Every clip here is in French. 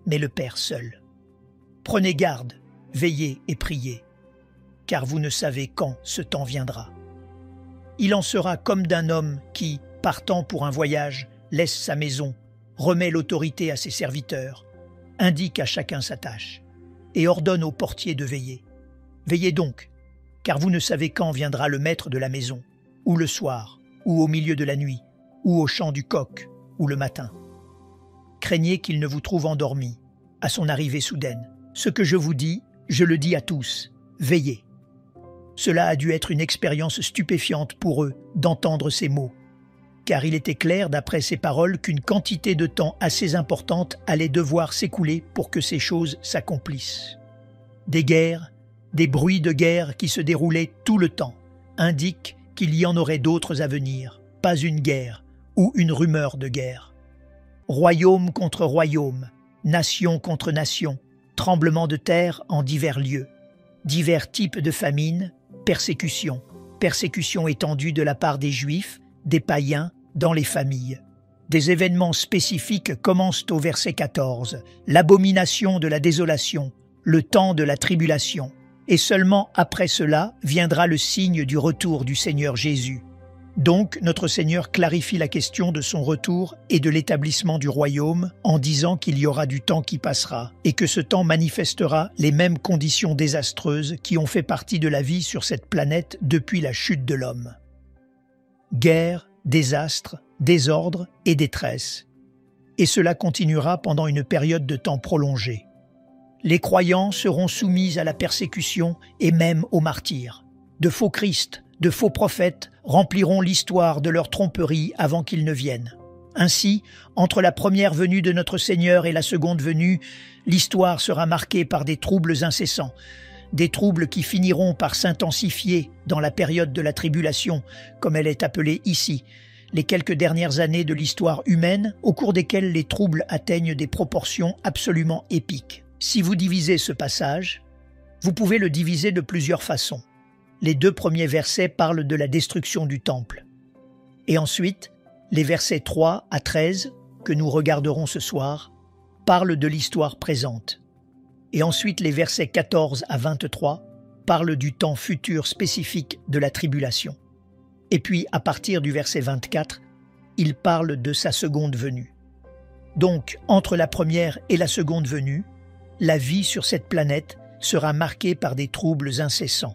mais le Père seul. Prenez garde, veillez et priez, car vous ne savez quand ce temps viendra. Il en sera comme d'un homme qui, partant pour un voyage, laisse sa maison, remet l'autorité à ses serviteurs, indique à chacun sa tâche, et ordonne au portier de veiller. Veillez donc, car vous ne savez quand viendra le maître de la maison, ou le soir, ou au milieu de la nuit, ou au chant du coq, ou le matin. Craignez qu'il ne vous trouve endormis, à son arrivée soudaine. Ce que je vous dis, je le dis à tous, veillez. Cela a dû être une expérience stupéfiante pour eux d'entendre ces mots, car il était clair d'après ces paroles qu'une quantité de temps assez importante allait devoir s'écouler pour que ces choses s'accomplissent. Des guerres, des bruits de guerre qui se déroulaient tout le temps, indiquent qu'il y en aurait d'autres à venir, pas une guerre ou une rumeur de guerre. Royaume contre royaume, nation contre nation, tremblements de terre en divers lieux, divers types de famines, persécutions, persécutions étendues de la part des Juifs, des païens, dans les familles. Des événements spécifiques commencent au verset 14, l'abomination de la désolation, le temps de la tribulation, et seulement après cela viendra le signe du retour du Seigneur Jésus. Donc, notre Seigneur clarifie la question de son retour et de l'établissement du royaume en disant qu'il y aura du temps qui passera et que ce temps manifestera les mêmes conditions désastreuses qui ont fait partie de la vie sur cette planète depuis la chute de l'homme. Guerre, désastre, désordre et détresse. Et cela continuera pendant une période de temps prolongée. Les croyants seront soumis à la persécution et même au martyre. De faux Christ, de faux prophètes rempliront l'histoire de leur tromperie avant qu'ils ne viennent. Ainsi, entre la première venue de notre Seigneur et la seconde venue, l'histoire sera marquée par des troubles incessants, des troubles qui finiront par s'intensifier dans la période de la tribulation, comme elle est appelée ici, les quelques dernières années de l'histoire humaine au cours desquelles les troubles atteignent des proportions absolument épiques. Si vous divisez ce passage, vous pouvez le diviser de plusieurs façons. Les 2 premiers versets parlent de la destruction du temple. Et ensuite, les versets 3 à 13, que nous regarderons ce soir, parlent de l'histoire présente. Et ensuite, les versets 14 à 23 parlent du temps futur spécifique de la tribulation. Et puis, à partir du verset 24, il parle de sa seconde venue. Donc, entre la première et la seconde venue, la vie sur cette planète sera marquée par des troubles incessants.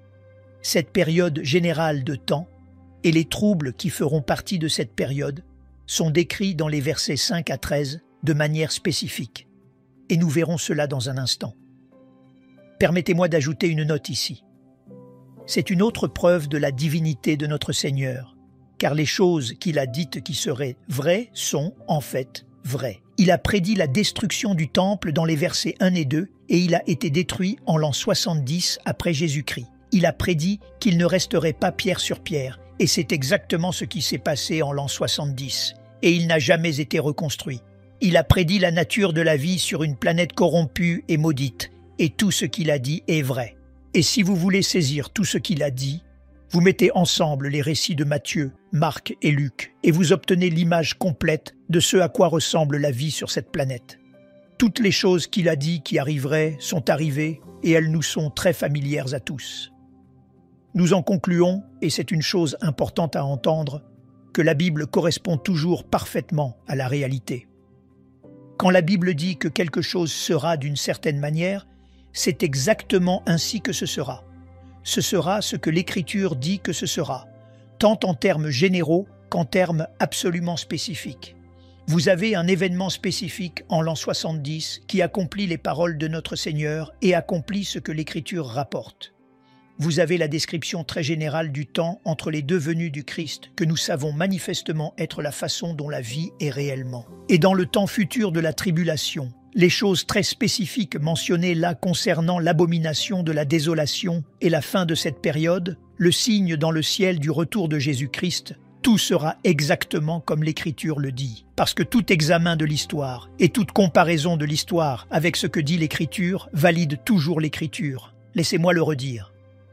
Cette période générale de temps et les troubles qui feront partie de cette période sont décrits dans les versets 5 à 13 de manière spécifique. Et nous verrons cela dans un instant. Permettez-moi d'ajouter une note ici. C'est une autre preuve de la divinité de notre Seigneur, car les choses qu'il a dites qui seraient vraies sont en fait vraies. Il a prédit la destruction du temple dans les versets 1 et 2 et il a été détruit en l'an 70 après Jésus-Christ. Il a prédit qu'il ne resterait pas pierre sur pierre, et c'est exactement ce qui s'est passé en l'an 70, et il n'a jamais été reconstruit. Il a prédit la nature de la vie sur une planète corrompue et maudite, et tout ce qu'il a dit est vrai. Et si vous voulez saisir tout ce qu'il a dit, vous mettez ensemble les récits de Matthieu, Marc et Luc, et vous obtenez l'image complète de ce à quoi ressemble la vie sur cette planète. Toutes les choses qu'il a dit qui arriveraient sont arrivées, et elles nous sont très familières à tous. Nous en concluons, et c'est une chose importante à entendre, que la Bible correspond toujours parfaitement à la réalité. Quand la Bible dit que quelque chose sera d'une certaine manière, c'est exactement ainsi que ce sera. Ce sera ce que l'Écriture dit que ce sera, tant en termes généraux qu'en termes absolument spécifiques. Vous avez un événement spécifique en l'an 70 qui accomplit les paroles de notre Seigneur et accomplit ce que l'Écriture rapporte. Vous avez la description très générale du temps entre les 2 venues du Christ, que nous savons manifestement être la façon dont la vie est réellement. Et dans le temps futur de la tribulation, les choses très spécifiques mentionnées là concernant l'abomination de la désolation et la fin de cette période, le signe dans le ciel du retour de Jésus-Christ, tout sera exactement comme l'Écriture le dit. Parce que tout examen de l'histoire et toute comparaison de l'histoire avec ce que dit l'Écriture valide toujours l'Écriture. Laissez-moi le redire.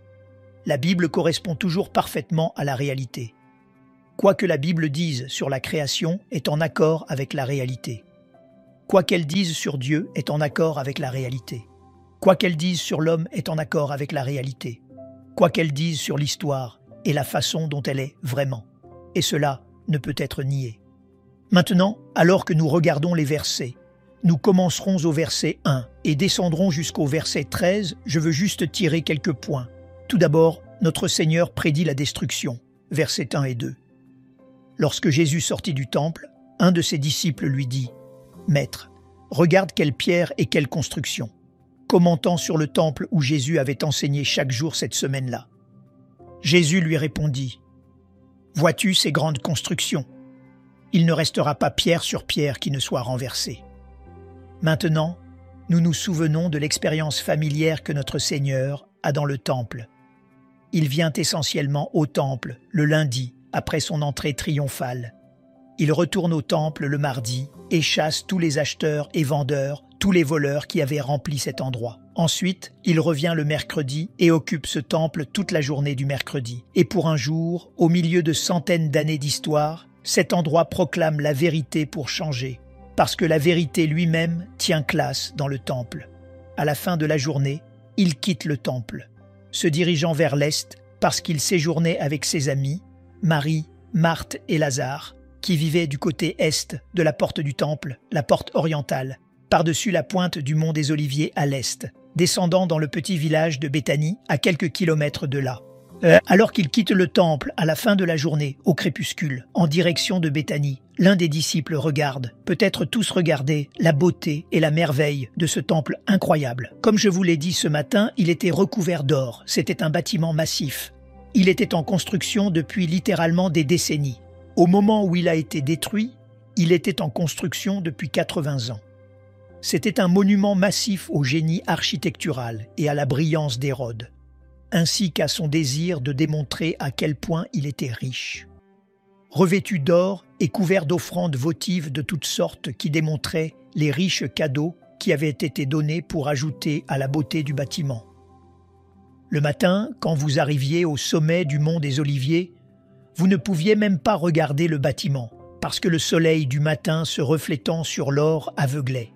La Bible correspond toujours parfaitement à la réalité. Quoi que la Bible dise sur la création est en accord avec la réalité. Quoi qu'elle dise sur Dieu est en accord avec la réalité. Quoi qu'elle dise sur l'homme est en accord avec la réalité. Quoi qu'elle dise sur l'histoire et la façon dont elle est vraiment. Et cela ne peut être nié. Maintenant, alors que nous regardons les versets, nous commencerons au verset 1 et descendrons jusqu'au verset 13. Je veux juste tirer quelques points. Tout d'abord, notre Seigneur prédit la destruction, versets 1 et 2. Lorsque Jésus sortit du temple, un de ses disciples lui dit « Maître, regarde quelle pierre et quelle construction !» commentant sur le temple où Jésus avait enseigné chaque jour cette semaine-là. Jésus lui répondit « Vois-tu ces grandes constructions ? Il ne restera pas pierre sur pierre qui ne soit renversée. » Maintenant, nous nous souvenons de l'expérience familière que notre Seigneur a dans le temple. Il vient essentiellement au temple le lundi, après son entrée triomphale. Il retourne au temple le mardi et chasse tous les acheteurs et vendeurs, tous les voleurs qui avaient rempli cet endroit. Ensuite, il revient le mercredi et occupe ce temple toute la journée du mercredi. Et pour un jour, au milieu de centaines d'années d'histoire, cet endroit proclame la vérité pour changer, parce que la vérité lui-même tient classe dans le temple. À la fin de la journée, il quitte le temple, se dirigeant vers l'est parce qu'il séjournait avec ses amis, Marie, Marthe et Lazare, qui vivaient du côté est de la porte du temple, la porte orientale, par-dessus la pointe du mont des Oliviers à l'est, descendant dans le petit village de Béthanie à quelques kilomètres de là. Alors qu'il quitte le temple à la fin de la journée, au crépuscule, en direction de Béthanie, l'un des disciples regarde, peut-être tous regardaient, la beauté et la merveille de ce temple incroyable. Comme je vous l'ai dit ce matin, il était recouvert d'or, c'était un bâtiment massif. Il était en construction depuis littéralement des décennies. Au moment où il a été détruit, il était en construction depuis 80 ans. C'était un monument massif au génie architectural et à la brillance d'Hérode, ainsi qu'à son désir de démontrer à quel point il était riche. Revêtu d'or et couvert d'offrandes votives de toutes sortes qui démontraient les riches cadeaux qui avaient été donnés pour ajouter à la beauté du bâtiment. Le matin, quand vous arriviez au sommet du mont des Oliviers, vous ne pouviez même pas regarder le bâtiment, parce que le soleil du matin se reflétant sur l'or aveuglait.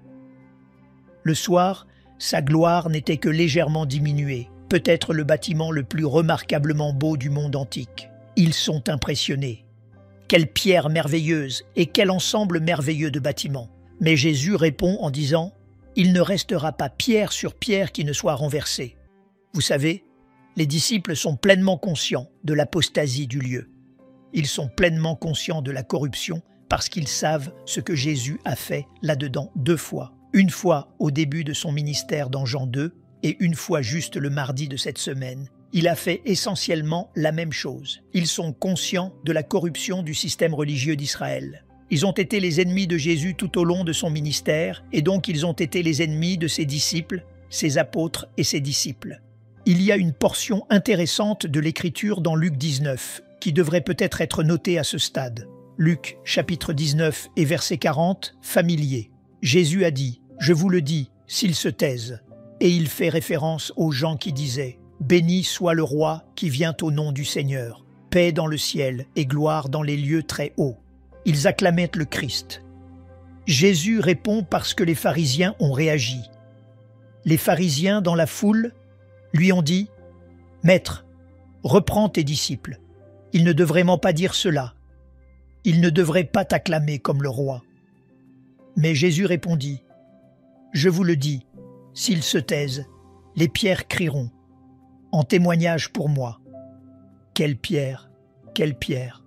Le soir, sa gloire n'était que légèrement diminuée, peut-être le bâtiment le plus remarquablement beau du monde antique. Ils sont impressionnés. Quelle pierre merveilleuse et quel ensemble merveilleux de bâtiments. Mais Jésus répond en disant « Il ne restera pas pierre sur pierre qui ne soit renversée. » Vous savez, les disciples sont pleinement conscients de l'apostasie du lieu. Ils sont pleinement conscients de la corruption parce qu'ils savent ce que Jésus a fait là-dedans 2 fois. Une fois au début de son ministère dans Jean 2 et une fois juste le mardi de cette semaine. Il a fait essentiellement la même chose. Ils sont conscients de la corruption du système religieux d'Israël. Ils ont été les ennemis de Jésus tout au long de son ministère et donc ils ont été les ennemis de ses disciples, ses apôtres et ses disciples. Il y a une portion intéressante de l'Écriture dans Luc 19 qui devrait peut-être être notée à ce stade. Luc chapitre 19 et verset 40, familier. Jésus a dit « Je vous le dis, s'ils se taisent ». Et il fait référence aux gens qui disaient « Béni soit le roi qui vient au nom du Seigneur, paix dans le ciel et gloire dans les lieux très hauts ». Ils acclamaient le Christ. Jésus répond parce que les pharisiens ont réagi. Les pharisiens dans la foule lui ont dit « Maître, reprends tes disciples. Ils ne devraient pas dire cela. Ils ne devraient pas t'acclamer comme le roi. » Mais Jésus répondit « Je vous le dis, s'ils se taisent, les pierres crieront, en témoignage pour moi. » Quelle pierre, quelle pierre.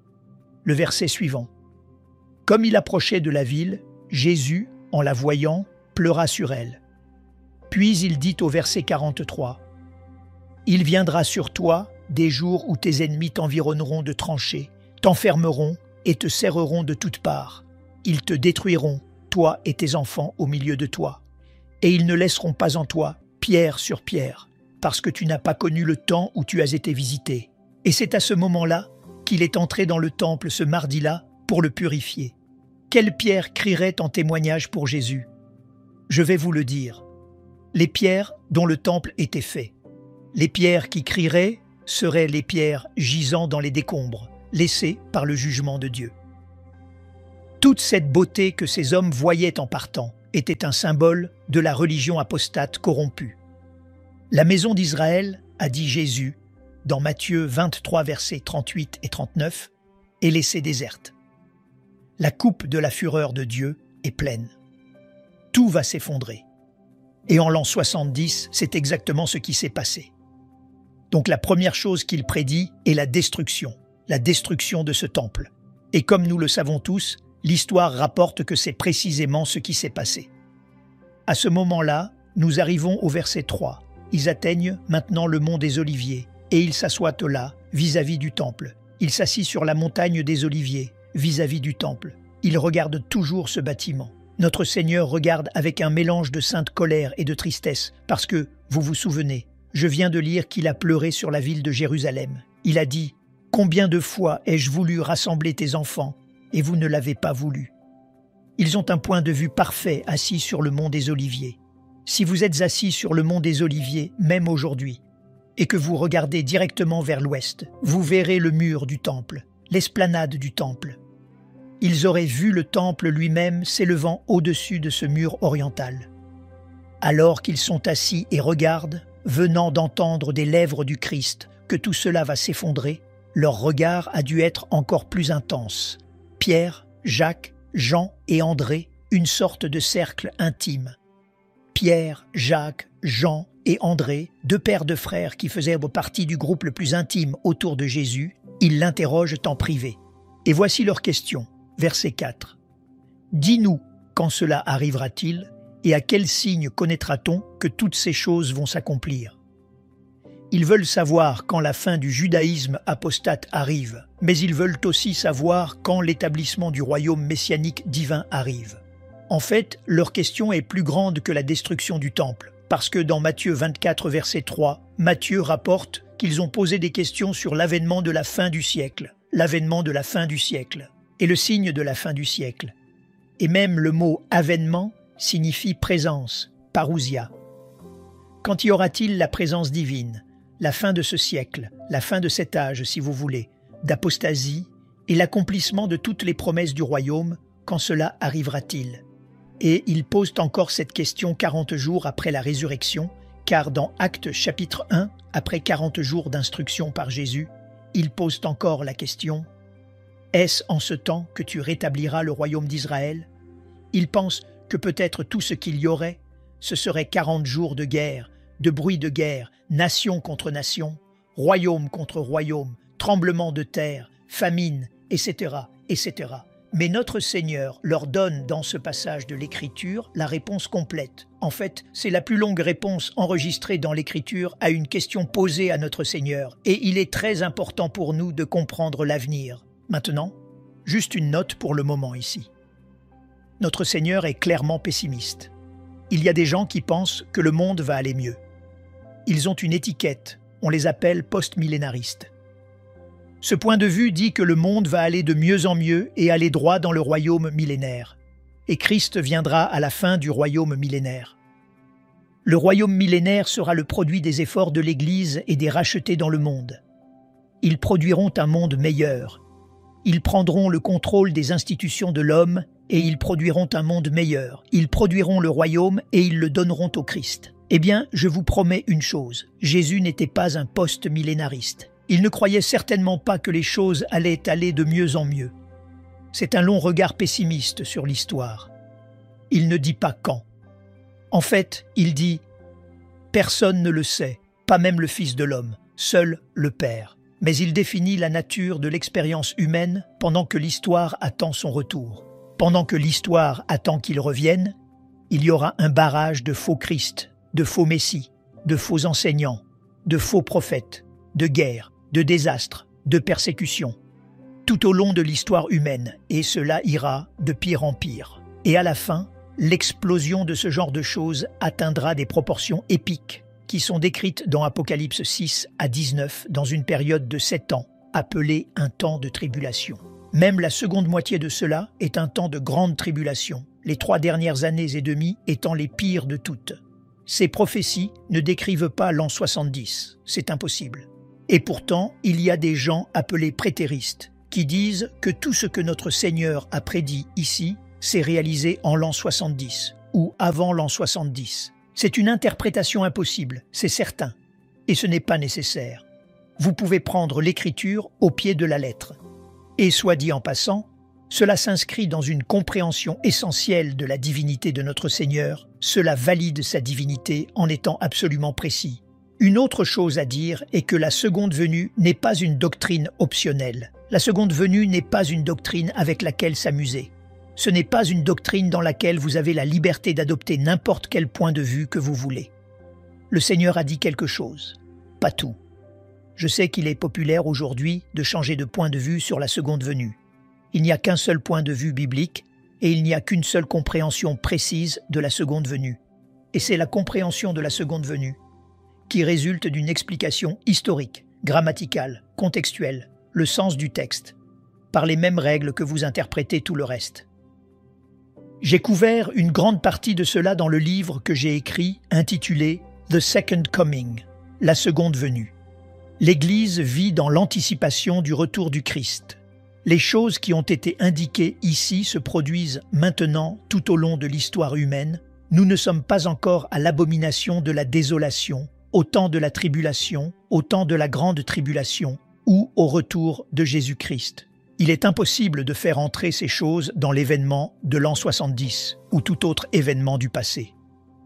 Le verset suivant. Comme il approchait de la ville, Jésus, en la voyant, pleura sur elle. Puis il dit au verset 43, « Il viendra sur toi des jours où tes ennemis t'environneront de tranchées, t'enfermeront et te serreront de toutes parts. Ils te détruiront, toi et tes enfants au milieu de toi. Et ils ne laisseront pas en toi pierre sur pierre, parce que tu n'as pas connu le temps où tu as été visité. » Et c'est à ce moment-là qu'il est entré dans le temple ce mardi-là pour le purifier. Quelle pierre crierait en témoignage pour Jésus? Je vais vous le dire. Les pierres dont le temple était fait. Les pierres qui crieraient seraient les pierres gisant dans les décombres, laissées par le jugement de Dieu. Toute cette beauté que ces hommes voyaient en partant était un symbole de la religion apostate corrompue. La maison d'Israël, a dit Jésus, dans Matthieu 23, versets 38 et 39, est laissée déserte. La coupe de la fureur de Dieu est pleine. Tout va s'effondrer. Et en l'an 70, c'est exactement ce qui s'est passé. Donc la première chose qu'il prédit est la destruction de ce temple. Et comme nous le savons tous, l'histoire rapporte que c'est précisément ce qui s'est passé. À ce moment-là, nous arrivons au verset 3. Ils atteignent maintenant le mont des Oliviers, et ils s'assoient là, vis-à-vis du temple. Il s'assit sur la montagne des Oliviers, vis-à-vis du temple. Il regarde toujours ce bâtiment. Notre Seigneur regarde avec un mélange de sainte colère et de tristesse, parce que, vous vous souvenez, je viens de lire qu'il a pleuré sur la ville de Jérusalem. Il a dit « Combien de fois ai-je voulu rassembler tes enfants, et vous ne l'avez pas voulu ?» Ils ont un point de vue parfait assis sur le mont des Oliviers. Si vous êtes assis sur le mont des Oliviers, même aujourd'hui, et que vous regardez directement vers l'ouest, vous verrez le mur du temple, l'esplanade du temple. Ils auraient vu le temple lui-même s'élevant au-dessus de ce mur oriental. Alors qu'ils sont assis et regardent, venant d'entendre des lèvres du Christ que tout cela va s'effondrer, leur regard a dû être encore plus intense. Pierre, Jacques, Jean et André, une sorte de cercle intime. Pierre, Jacques, Jean et André, deux pères de frères qui faisaient partie du groupe le plus intime autour de Jésus, ils l'interrogent en privé. Et voici leur question, verset 4. « Dis-nous, quand cela arrivera-t-il, et à quel signe connaîtra-t-on que toutes ces choses vont s'accomplir ?» Ils veulent savoir quand la fin du judaïsme apostate arrive, mais ils veulent aussi savoir quand l'établissement du royaume messianique divin arrive. En fait, leur question est plus grande que la destruction du temple, parce que dans Matthieu 24, verset 3, Matthieu rapporte qu'ils ont posé des questions sur l'avènement de la fin du siècle, l'avènement de la fin du siècle, et le signe de la fin du siècle. Et même le mot « avènement » signifie présence, parousia. Quand y aura-t-il la présence divine, la fin de ce siècle, la fin de cet âge, si vous voulez, d'apostasie et l'accomplissement de toutes les promesses du royaume, quand cela arrivera-t-il? Et ils posent encore cette question 40 jours après la résurrection, car dans Actes chapitre 1, après 40 jours d'instruction par Jésus, ils posent encore la question « Est-ce en ce temps que tu rétabliras le royaume d'Israël ?» Ils pensent que peut-être tout ce qu'il y aurait, ce serait 40 jours de guerre, de bruit de guerre, nation contre nation, royaume contre royaume, tremblement de terre, famine, etc., etc. Mais notre Seigneur leur donne dans ce passage de l'Écriture la réponse complète. En fait, c'est la plus longue réponse enregistrée dans l'Écriture à une question posée à notre Seigneur, et il est très important pour nous de comprendre l'avenir. Maintenant, juste une note pour le moment ici. Notre Seigneur est clairement pessimiste. Il y a des gens qui pensent que le monde va aller mieux. Ils ont une étiquette, on les appelle post-millénaristes. Ce point de vue dit que le monde va aller de mieux en mieux et aller droit dans le royaume millénaire. Et Christ viendra à la fin du royaume millénaire. Le royaume millénaire sera le produit des efforts de l'Église et des rachetés dans le monde. Ils produiront un monde meilleur. Ils prendront le contrôle des institutions de l'homme et ils produiront un monde meilleur. Ils produiront le royaume et ils le donneront au Christ. Eh bien, je vous promets une chose, Jésus n'était pas un post-millénariste. Il ne croyait certainement pas que les choses allaient aller de mieux en mieux. C'est un long regard pessimiste sur l'histoire. Il ne dit pas quand. En fait, il dit « Personne ne le sait, pas même le Fils de l'homme, seul le Père ». Mais il définit la nature de l'expérience humaine pendant que l'histoire attend son retour. Pendant que l'histoire attend qu'il revienne, il y aura un barrage de faux Christ, de faux Messie, de faux enseignants, de faux prophètes, de guerres, de désastres, de persécutions, tout au long de l'histoire humaine, et cela ira de pire en pire. Et à la fin, l'explosion de ce genre de choses atteindra des proportions épiques qui sont décrites dans Apocalypse 6 à 19 dans une période de 7 ans, appelée un temps de tribulation. Même la seconde moitié de cela est un temps de grande tribulation, les 3 dernières années et demie étant les pires de toutes. Ces prophéties ne décrivent pas l'an 70, c'est impossible. Et pourtant, il y a des gens appelés prétéristes, qui disent que tout ce que notre Seigneur a prédit ici s'est réalisé en l'an 70 ou avant l'an 70. C'est une interprétation impossible, c'est certain, et ce n'est pas nécessaire. Vous pouvez prendre l'Écriture au pied de la lettre. Et soit dit en passant, cela s'inscrit dans une compréhension essentielle de la divinité de notre Seigneur, cela valide sa divinité en étant absolument précis. Une autre chose à dire est que la seconde venue n'est pas une doctrine optionnelle. La seconde venue n'est pas une doctrine avec laquelle s'amuser. Ce n'est pas une doctrine dans laquelle vous avez la liberté d'adopter n'importe quel point de vue que vous voulez. Le Seigneur a dit quelque chose, pas tout. Je sais qu'il est populaire aujourd'hui de changer de point de vue sur la seconde venue. Il n'y a qu'un seul point de vue biblique et il n'y a qu'une seule compréhension précise de la seconde venue. Et c'est la compréhension de la seconde venue qui résulte d'une explication historique, grammaticale, contextuelle, le sens du texte, par les mêmes règles que vous interprétez tout le reste. J'ai couvert une grande partie de cela dans le livre que j'ai écrit intitulé « The Second Coming », la seconde venue. L'Église vit dans l'anticipation du retour du Christ. Les choses qui ont été indiquées ici se produisent maintenant tout au long de l'histoire humaine. Nous ne sommes pas encore à l'abomination de la désolation, au temps de la tribulation, au temps de la grande tribulation ou au retour de Jésus-Christ. Il est impossible de faire entrer ces choses dans l'événement de l'an 70 ou tout autre événement du passé.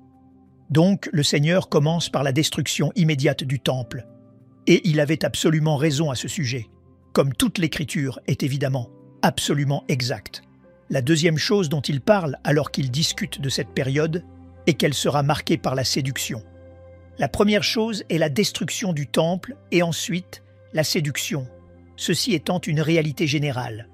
Donc, le Seigneur commence par la destruction immédiate du temple. Et il avait absolument raison à ce sujet, comme toute l'Écriture est évidemment absolument exacte. La deuxième chose dont il parle alors qu'il discute de cette période est qu'elle sera marquée par la séduction. La première chose est la destruction du temple et ensuite la séduction, ceci étant une réalité générale.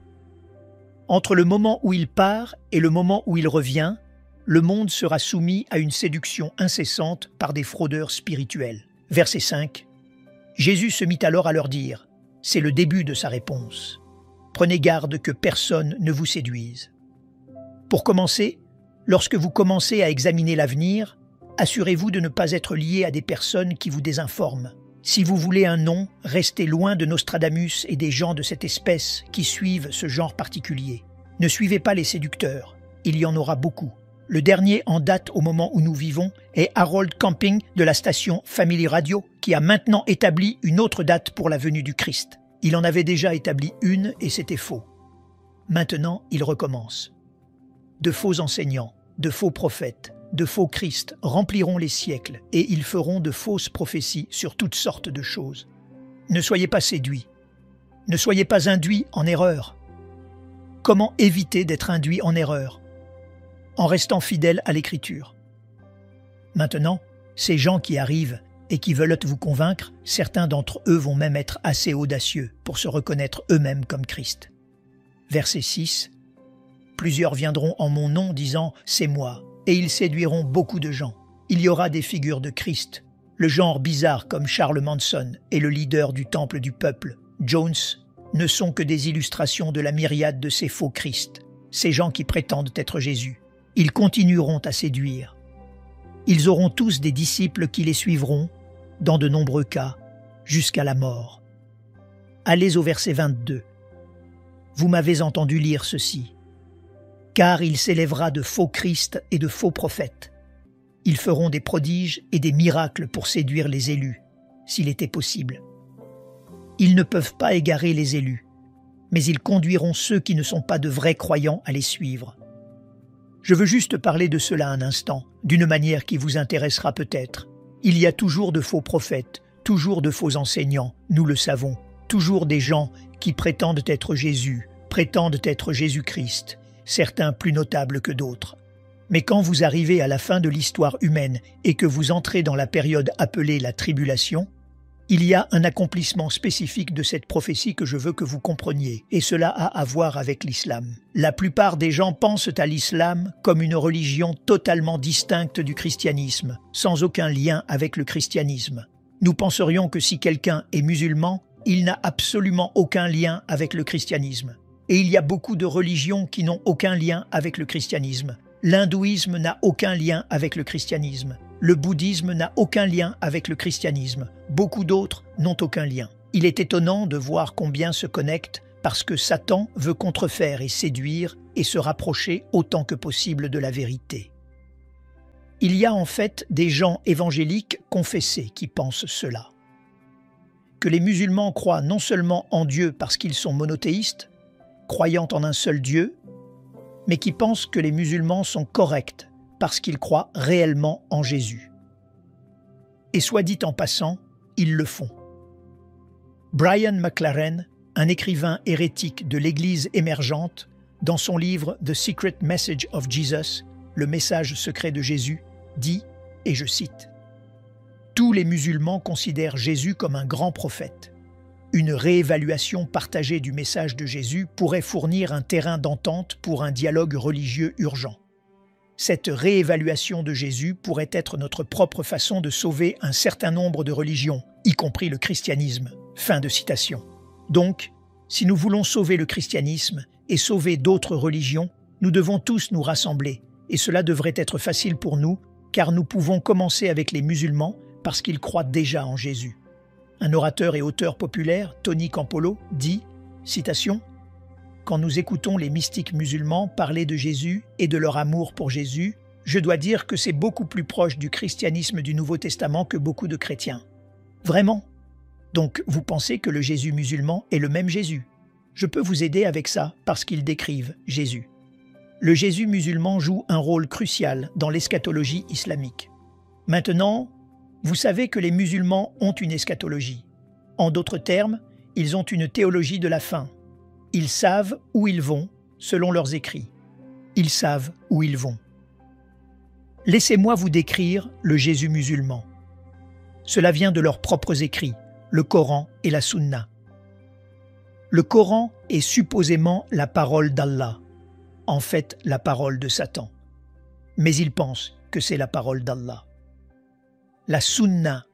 Entre le moment où il part et le moment où il revient, le monde sera soumis à une séduction incessante par des fraudeurs spirituels. Verset 5. Jésus se mit alors à leur dire, c'est le début de sa réponse. Prenez garde que personne ne vous séduise. Pour commencer, lorsque vous commencez à examiner l'avenir, assurez-vous de ne pas être lié à des personnes qui vous désinforment. Si vous voulez un nom, restez loin de Nostradamus et des gens de cette espèce qui suivent ce genre particulier. Ne suivez pas les séducteurs, il y en aura beaucoup. Le dernier en date au moment où nous vivons est Harold Camping de la station Family Radio qui a maintenant établi une autre date pour la venue du Christ. Il en avait déjà établi une et c'était faux. Maintenant, il recommence. De faux enseignants, de faux prophètes, de faux Christ rempliront les siècles et ils feront de fausses prophéties sur toutes sortes de choses. Ne soyez pas séduits. Ne soyez pas induits en erreur. Comment éviter d'être induit en erreur ? En restant fidèle à l'Écriture. Maintenant, ces gens qui arrivent et qui veulent vous convaincre, certains d'entre eux vont même être assez audacieux pour se reconnaître eux-mêmes comme Christ. Verset 6. Plusieurs viendront en mon nom disant « c'est moi » et ils séduiront beaucoup de gens. Il y aura des figures de Christ, le genre bizarre comme Charles Manson et le leader du temple du peuple, Jones, ne sont que des illustrations de la myriade de ces faux Christ, ces gens qui prétendent être Jésus. Ils continueront à séduire. Ils auront tous des disciples qui les suivront, dans de nombreux cas, jusqu'à la mort. Allez au verset 22. Vous m'avez entendu lire ceci. Car il s'élèvera de faux Christ et de faux prophètes. Ils feront des prodiges et des miracles pour séduire les élus, s'il était possible. Ils ne peuvent pas égarer les élus, mais ils conduiront ceux qui ne sont pas de vrais croyants à les suivre. Je veux juste parler de cela un instant, d'une manière qui vous intéressera peut-être. Il y a toujours de faux prophètes, toujours de faux enseignants, nous le savons, toujours des gens qui prétendent être Jésus, prétendent être Jésus-Christ, certains plus notables que d'autres. Mais quand vous arrivez à la fin de l'histoire humaine et que vous entrez dans la période appelée la tribulation, il y a un accomplissement spécifique de cette prophétie que je veux que vous compreniez, et cela a à voir avec l'islam. La plupart des gens pensent à l'islam comme une religion totalement distincte du christianisme, sans aucun lien avec le christianisme. Nous penserions que si quelqu'un est musulman, il n'a absolument aucun lien avec le christianisme. Et il y a beaucoup de religions qui n'ont aucun lien avec le christianisme. L'hindouisme n'a aucun lien avec le christianisme. Le bouddhisme n'a aucun lien avec le christianisme. Beaucoup d'autres n'ont aucun lien. Il est étonnant de voir combien se connectent parce que Satan veut contrefaire et séduire et se rapprocher autant que possible de la vérité. Il y a en fait des gens évangéliques confessés qui pensent cela. Que les musulmans croient non seulement en Dieu parce qu'ils sont monothéistes, croyant en un seul Dieu, mais qui pensent que les musulmans sont corrects parce qu'ils croient réellement en Jésus. Et soit dit en passant, ils le font. Brian McLaren, un écrivain hérétique de l'Église émergente, dans son livre The Secret Message of Jesus, le message secret de Jésus, dit, et je cite, « Tous les musulmans considèrent Jésus comme un grand prophète. Une réévaluation partagée du message de Jésus pourrait fournir un terrain d'entente pour un dialogue religieux urgent. Cette réévaluation de Jésus pourrait être notre propre façon de sauver un certain nombre de religions, y compris le christianisme. » Fin de citation. Donc, si nous voulons sauver le christianisme et sauver d'autres religions, nous devons tous nous rassembler, et cela devrait être facile pour nous, car nous pouvons commencer avec les musulmans parce qu'ils croient déjà en Jésus. Un orateur et auteur populaire, Tony Campolo, dit, citation, « Quand nous écoutons les mystiques musulmans parler de Jésus et de leur amour pour Jésus, je dois dire que c'est beaucoup plus proche du christianisme du Nouveau Testament que beaucoup de chrétiens. » Vraiment ? Donc vous pensez que le Jésus musulman est le même Jésus ? Je peux vous aider avec ça parce qu'ils décrivent Jésus. Le Jésus musulman joue un rôle crucial dans l'eschatologie islamique. Maintenant, vous savez que les musulmans ont une eschatologie. En d'autres termes, ils ont une théologie de la fin. Ils savent où ils vont, selon leurs écrits. Ils savent où ils vont. Laissez-moi vous décrire le Jésus musulman. Cela vient de leurs propres écrits, le Coran et la Sunna. Le Coran est supposément la parole d'Allah, en fait la parole de Satan. Mais ils pensent que c'est la parole d'Allah. La Sunna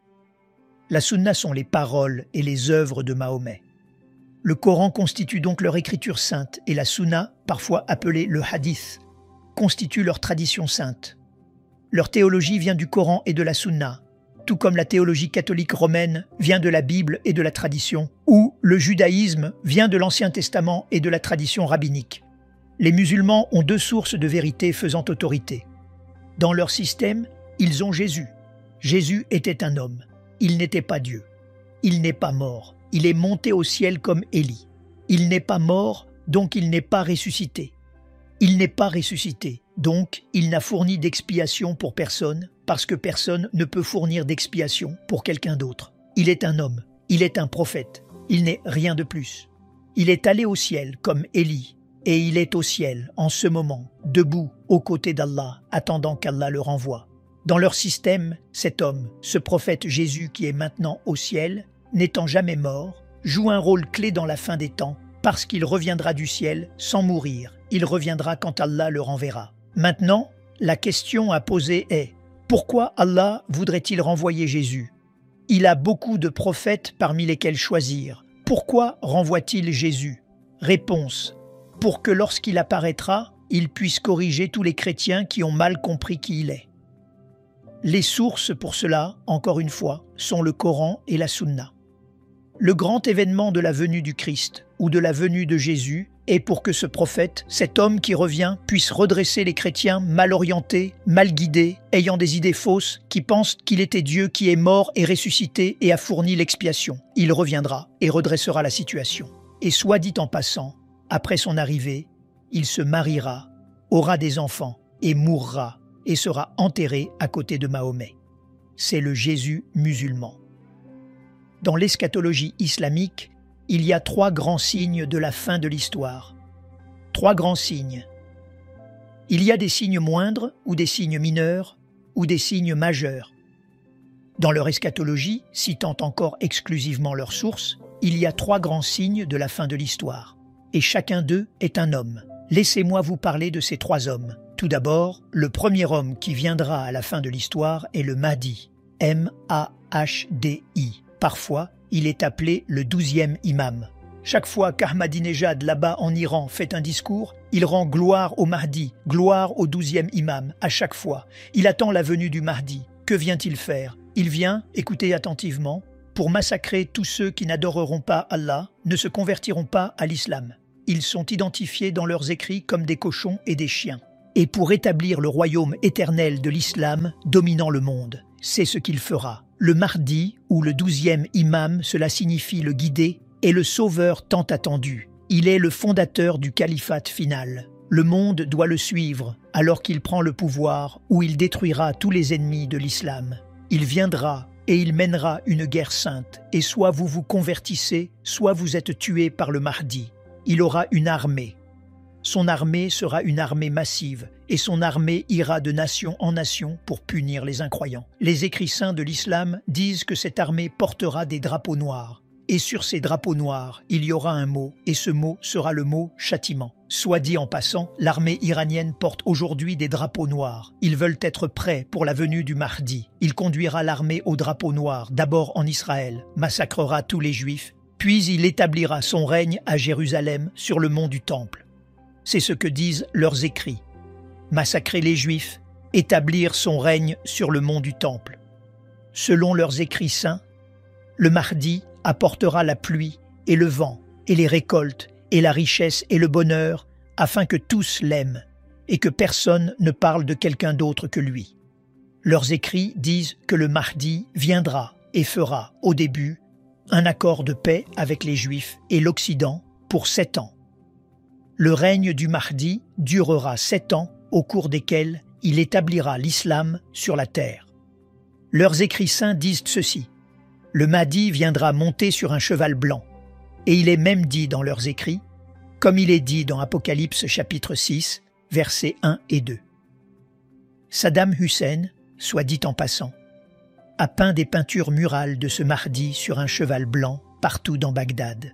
sont les paroles et les œuvres de Mahomet. Le Coran constitue donc leur écriture sainte et la Sunna, parfois appelée le Hadith, constitue leur tradition sainte. Leur théologie vient du Coran et de la Sunna, tout comme la théologie catholique romaine vient de la Bible et de la tradition, ou le judaïsme vient de l'Ancien Testament et de la tradition rabbinique. Les musulmans ont deux sources de vérité faisant autorité. Dans leur système, ils ont Jésus. Jésus était un homme. Il n'était pas Dieu. Il n'est pas mort. Il est monté au ciel comme Élie. Il n'est pas mort, donc il n'est pas ressuscité. Il n'est pas ressuscité, donc il n'a fourni d'expiation pour personne, parce que personne ne peut fournir d'expiation pour quelqu'un d'autre. Il est un homme, il est un prophète, il n'est rien de plus. Il est allé au ciel comme Élie, et il est au ciel en ce moment, debout aux côtés d'Allah, attendant qu'Allah le renvoie. Dans leur système, cet homme, ce prophète Jésus qui est maintenant au ciel, n'étant jamais mort, joue un rôle clé dans la fin des temps, parce qu'il reviendra du ciel sans mourir. Il reviendra quand Allah le renverra. Maintenant, la question à poser est, pourquoi Allah voudrait-il renvoyer Jésus? Il a beaucoup de prophètes parmi lesquels choisir. Pourquoi renvoie-t-il Jésus? Réponse, pour que lorsqu'il apparaîtra, il puisse corriger tous les chrétiens qui ont mal compris qui il est. Les sources pour cela, encore une fois, sont le Coran et la Sunna. Le grand événement de la venue du Christ ou de la venue de Jésus est pour que ce prophète, cet homme qui revient, puisse redresser les chrétiens mal orientés, mal guidés, ayant des idées fausses, qui pensent qu'il était Dieu qui est mort et ressuscité et a fourni l'expiation. Il reviendra et redressera la situation. Et soit dit en passant, après son arrivée, il se mariera, aura des enfants et mourra et sera enterré à côté de Mahomet. C'est le Jésus musulman. Dans l'eschatologie islamique, il y a 3 grands signes de la fin de l'histoire. 3 grands signes. Il y a des signes moindres ou des signes mineurs ou des signes majeurs. Dans leur eschatologie, citant encore exclusivement leurs sources, il y a 3 grands signes de la fin de l'histoire. Et chacun d'eux est un homme. Laissez-moi vous parler de ces 3 hommes. Tout d'abord, le premier homme qui viendra à la fin de l'histoire est le Mahdi, M-A-H-D-I. Parfois, il est appelé le 12e imam. Chaque fois qu'Ahmadinejad, là-bas en Iran, fait un discours, il rend gloire au Mahdi, gloire au 12e imam, à chaque fois. Il attend la venue du Mahdi. Que vient-il faire? Il vient, écoutez attentivement, pour massacrer tous ceux qui n'adoreront pas Allah, ne se convertiront pas à l'islam. Ils sont identifiés dans leurs écrits comme des cochons et des chiens. Et pour établir le royaume éternel de l'islam dominant le monde, c'est ce qu'il fera. Le Mahdi, ou le 12e imam, cela signifie le guidé, est le sauveur tant attendu. Il est le fondateur du califat final. Le monde doit le suivre alors qu'il prend le pouvoir où il détruira tous les ennemis de l'islam. Il viendra et il mènera une guerre sainte, et soit vous vous convertissez, soit vous êtes tués par le Mahdi. Il aura une armée. Son armée sera une armée massive, et son armée ira de nation en nation pour punir les incroyants. Les écrits saints de l'islam disent que cette armée portera des drapeaux noirs. Et sur ces drapeaux noirs, il y aura un mot, et ce mot sera le mot châtiment. Soit dit en passant, l'armée iranienne porte aujourd'hui des drapeaux noirs. Ils veulent être prêts pour la venue du Mahdi. Il conduira l'armée au drapeau noir, d'abord en Israël, massacrera tous les Juifs, puis il établira son règne à Jérusalem sur le mont du Temple. C'est ce que disent leurs écrits. Massacrer les Juifs, établir son règne sur le mont du Temple. Selon leurs écrits saints, le Mahdi apportera la pluie et le vent et les récoltes et la richesse et le bonheur afin que tous l'aiment et que personne ne parle de quelqu'un d'autre que lui. Leurs écrits disent que le Mahdi viendra et fera, au début, un accord de paix avec les Juifs et l'Occident pour 7 ans. Le règne du Mahdi durera 7 ans au cours desquels il établira l'islam sur la terre. Leurs écrits saints disent ceci. Le Mahdi viendra monter sur un cheval blanc. Et il est même dit dans leurs écrits, comme il est dit dans Apocalypse chapitre 6, versets 1 et 2. Saddam Hussein, soit dit en passant, a peint des peintures murales de ce Mahdi sur un cheval blanc partout dans Bagdad.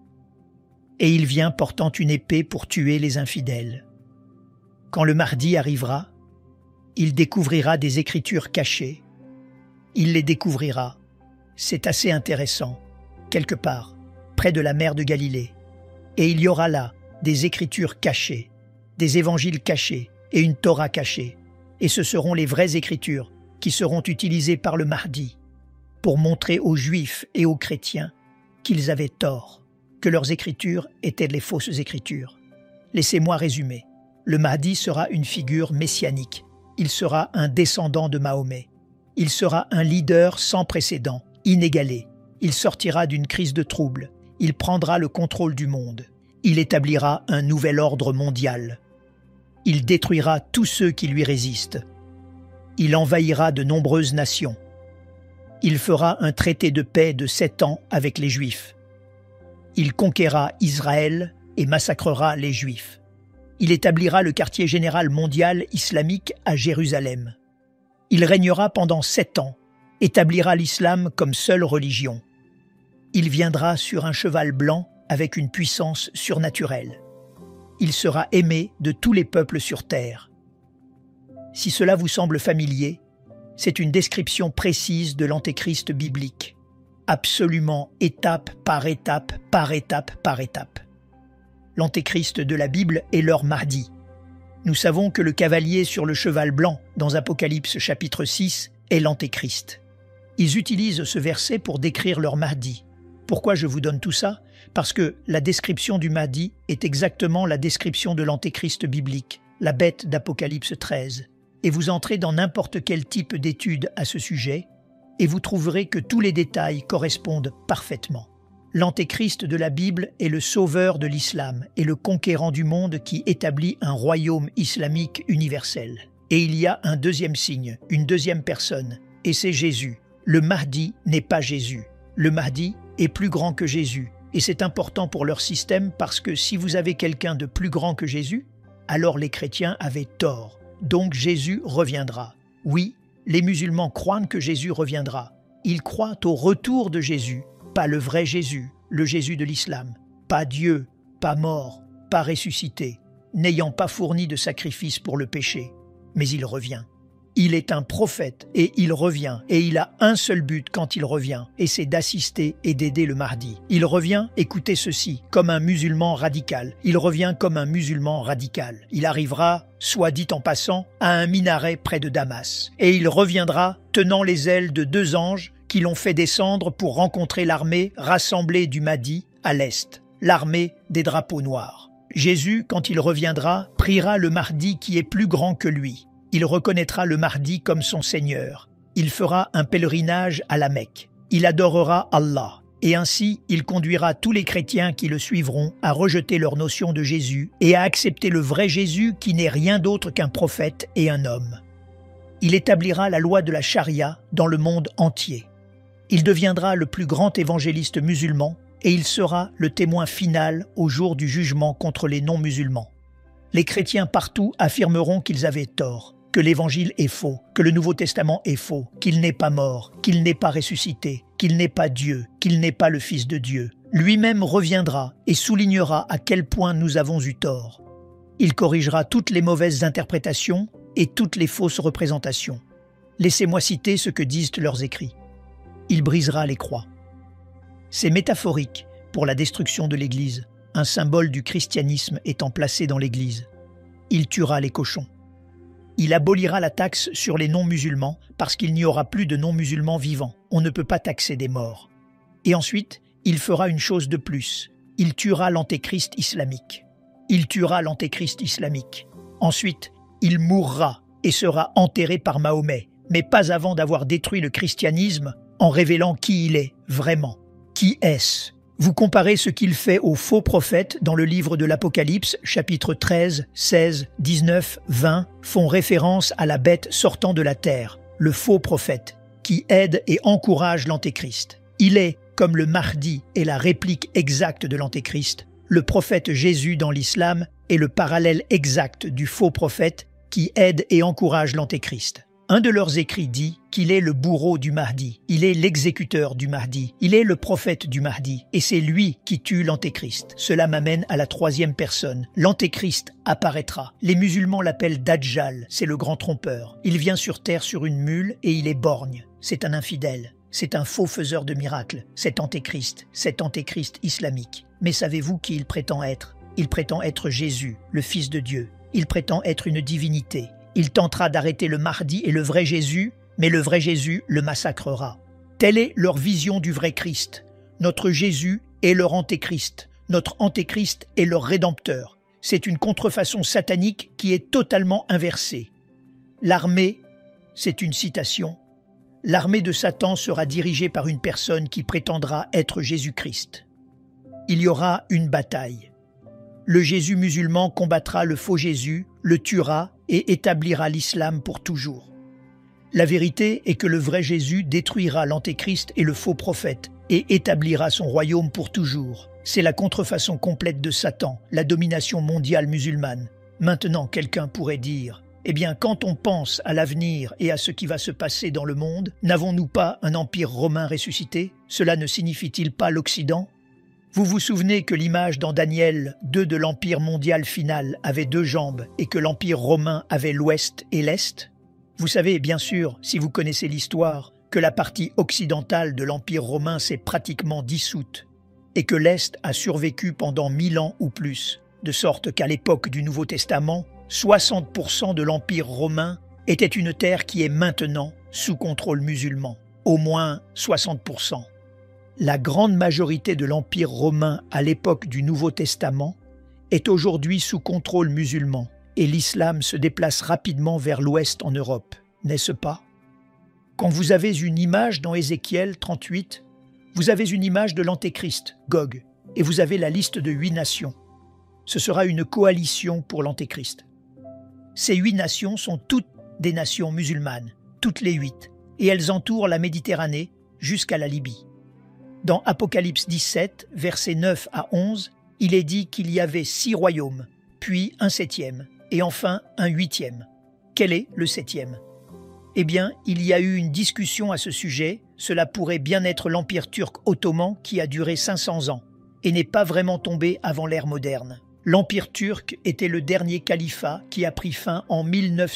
Et il vient portant une épée pour tuer les infidèles. Quand le Mahdi arrivera, il découvrira des écritures cachées. Il les découvrira. C'est assez intéressant, quelque part, près de la mer de Galilée. Et il y aura là des écritures cachées, des évangiles cachés et une Torah cachée. Et ce seront les vraies écritures qui seront utilisées par le Mahdi pour montrer aux Juifs et aux chrétiens qu'ils avaient tort, que leurs écritures étaient les fausses écritures. Laissez-moi résumer. Le Mahdi sera une figure messianique. Il sera un descendant de Mahomet. Il sera un leader sans précédent, inégalé. Il sortira d'une crise de troubles. Il prendra le contrôle du monde. Il établira un nouvel ordre mondial. Il détruira tous ceux qui lui résistent. Il envahira de nombreuses nations. Il fera un traité de paix de 7 ans avec les Juifs. Il conquérera Israël et massacrera les Juifs. Il établira le quartier général mondial islamique à Jérusalem. Il régnera pendant 7 ans, établira l'islam comme seule religion. Il viendra sur un cheval blanc avec une puissance surnaturelle. Il sera aimé de tous les peuples sur terre. Si cela vous semble familier, c'est une description précise de l'antéchrist biblique, absolument étape par étape, par étape, par étape. L'antéchrist de la Bible est leur Mahdi. Nous savons que le cavalier sur le cheval blanc, dans Apocalypse chapitre 6, est l'antéchrist. Ils utilisent ce verset pour décrire leur Mahdi. Pourquoi je vous donne tout ça? Parce que la description du Mahdi est exactement la description de l'antéchrist biblique, la bête d'Apocalypse 13. Et vous entrez dans n'importe quel type d'étude à ce sujet, et vous trouverez que tous les détails correspondent parfaitement. L'antéchrist de la Bible est le sauveur de l'islam et le conquérant du monde qui établit un royaume islamique universel. Et il y a un deuxième signe, une deuxième personne, et c'est Jésus. Le Mahdi n'est pas Jésus. Le Mahdi est plus grand que Jésus. Et c'est important pour leur système parce que si vous avez quelqu'un de plus grand que Jésus, alors les chrétiens avaient tort. Donc Jésus reviendra. Oui, les musulmans croient que Jésus reviendra. Ils croient au retour de Jésus, pas le vrai Jésus, le Jésus de l'islam. Pas Dieu, pas mort, pas ressuscité, n'ayant pas fourni de sacrifice pour le péché. Mais il revient. Il est un prophète et il revient. Et il a un seul but quand il revient, et c'est d'assister et d'aider le Mahdi. Il revient, écoutez ceci, comme un musulman radical. Il revient comme un musulman radical. Il arrivera, soit dit en passant, à un minaret près de Damas. Et il reviendra tenant les ailes de 2 anges qui l'ont fait descendre pour rencontrer l'armée rassemblée du Mahdi à l'est, l'armée des drapeaux noirs. Jésus, quand il reviendra, priera le Mahdi qui est plus grand que lui. Il reconnaîtra le Mahdi comme son Seigneur. Il fera un pèlerinage à la Mecque. Il adorera Allah. Et ainsi, il conduira tous les chrétiens qui le suivront à rejeter leur notion de Jésus et à accepter le vrai Jésus qui n'est rien d'autre qu'un prophète et un homme. Il établira la loi de la charia dans le monde entier. Il deviendra le plus grand évangéliste musulman et il sera le témoin final au jour du jugement contre les non-musulmans. Les chrétiens partout affirmeront qu'ils avaient tort, que l'Évangile est faux, que le Nouveau Testament est faux, qu'il n'est pas mort, qu'il n'est pas ressuscité, qu'il n'est pas Dieu, qu'il n'est pas le Fils de Dieu. Lui-même reviendra et soulignera à quel point nous avons eu tort. Il corrigera toutes les mauvaises interprétations et toutes les fausses représentations. Laissez-moi citer ce que disent leurs écrits. Il brisera les croix. C'est métaphorique pour la destruction de l'Église, un symbole du christianisme étant placé dans l'Église. Il tuera les cochons. Il abolira la taxe sur les non-musulmans parce qu'il n'y aura plus de non-musulmans vivants. On ne peut pas taxer des morts. Et ensuite, il fera une chose de plus. Il tuera l'antéchrist islamique. Il tuera l'antéchrist islamique. Ensuite, il mourra et sera enterré par Mahomet, mais pas avant d'avoir détruit le christianisme en révélant qui il est vraiment. Qui est-ce ? Vous comparez ce qu'il fait aux faux prophètes dans le livre de l'Apocalypse, chapitres 13, 16, 19, 20, font référence à la bête sortant de la terre, le faux prophète, qui aide et encourage l'Antéchrist. Il est, comme le Mahdi est la réplique exacte de l'Antéchrist, le prophète Jésus dans l'islam est le parallèle exact du faux prophète qui aide et encourage l'Antéchrist. Un de leurs écrits dit qu'il est le bourreau du Mahdi, il est l'exécuteur du Mahdi, il est le prophète du Mahdi, et c'est lui qui tue l'Antéchrist. Cela m'amène à la troisième personne. L'Antéchrist apparaîtra. Les musulmans l'appellent Dajjal, c'est le grand trompeur. Il vient sur terre sur une mule et il est borgne. C'est un infidèle, c'est un faux faiseur de miracles, cet Antéchrist islamique. Mais savez-vous qui il prétend être ? Il prétend être Jésus, le Fils de Dieu. Il prétend être une divinité. Il tentera d'arrêter le Mahdi et le vrai Jésus, mais le vrai Jésus le massacrera. Telle est leur vision du vrai Christ. Notre Jésus est leur Antéchrist. Notre Antéchrist est leur Rédempteur. C'est une contrefaçon satanique qui est totalement inversée. L'armée, c'est une citation, l'armée de Satan sera dirigée par une personne qui prétendra être Jésus-Christ. Il y aura une bataille. Le Jésus musulman combattra le faux Jésus, le tuera et établira l'islam pour toujours. La vérité est que le vrai Jésus détruira l'Antéchrist et le faux prophète et établira son royaume pour toujours. C'est la contrefaçon complète de Satan, la domination mondiale musulmane. Maintenant, quelqu'un pourrait dire « Eh bien, quand on pense à l'avenir et à ce qui va se passer dans le monde, n'avons-nous pas un empire romain ressuscité? Cela ne signifie-t-il pas l'Occident ?» Vous vous souvenez que l'image dans Daniel 2 de l'Empire mondial final avait deux jambes et que l'Empire romain avait l'Ouest et l'Est? Vous savez, bien sûr, si vous connaissez l'histoire, que la partie occidentale de l'Empire romain s'est pratiquement dissoute et que l'Est a survécu pendant 1000 ans ou plus, de sorte qu'à l'époque du Nouveau Testament, 60% de l'Empire romain était une terre qui est maintenant sous contrôle musulman, au moins 60%. La grande majorité de l'Empire romain à l'époque du Nouveau Testament est aujourd'hui sous contrôle musulman et l'islam se déplace rapidement vers l'ouest en Europe, n'est-ce pas? Quand vous avez une image dans Ézéchiel 38, vous avez une image de l'Antéchrist, Gog, et vous avez la liste de 8 nations. Ce sera une coalition pour l'Antéchrist. Ces 8 nations sont toutes des nations musulmanes, toutes les 8, et elles entourent la Méditerranée jusqu'à la Libye. Dans Apocalypse 17, versets 9 à 11, il est dit qu'il y avait 6 royaumes, puis un 7e, et enfin un 8e. Quel est le 7e? Eh bien, il y a eu une discussion à ce sujet. Cela pourrait bien être l'Empire turc ottoman qui a duré 500 ans et n'est pas vraiment tombé avant l'ère moderne. L'Empire turc était le dernier califat qui a pris fin en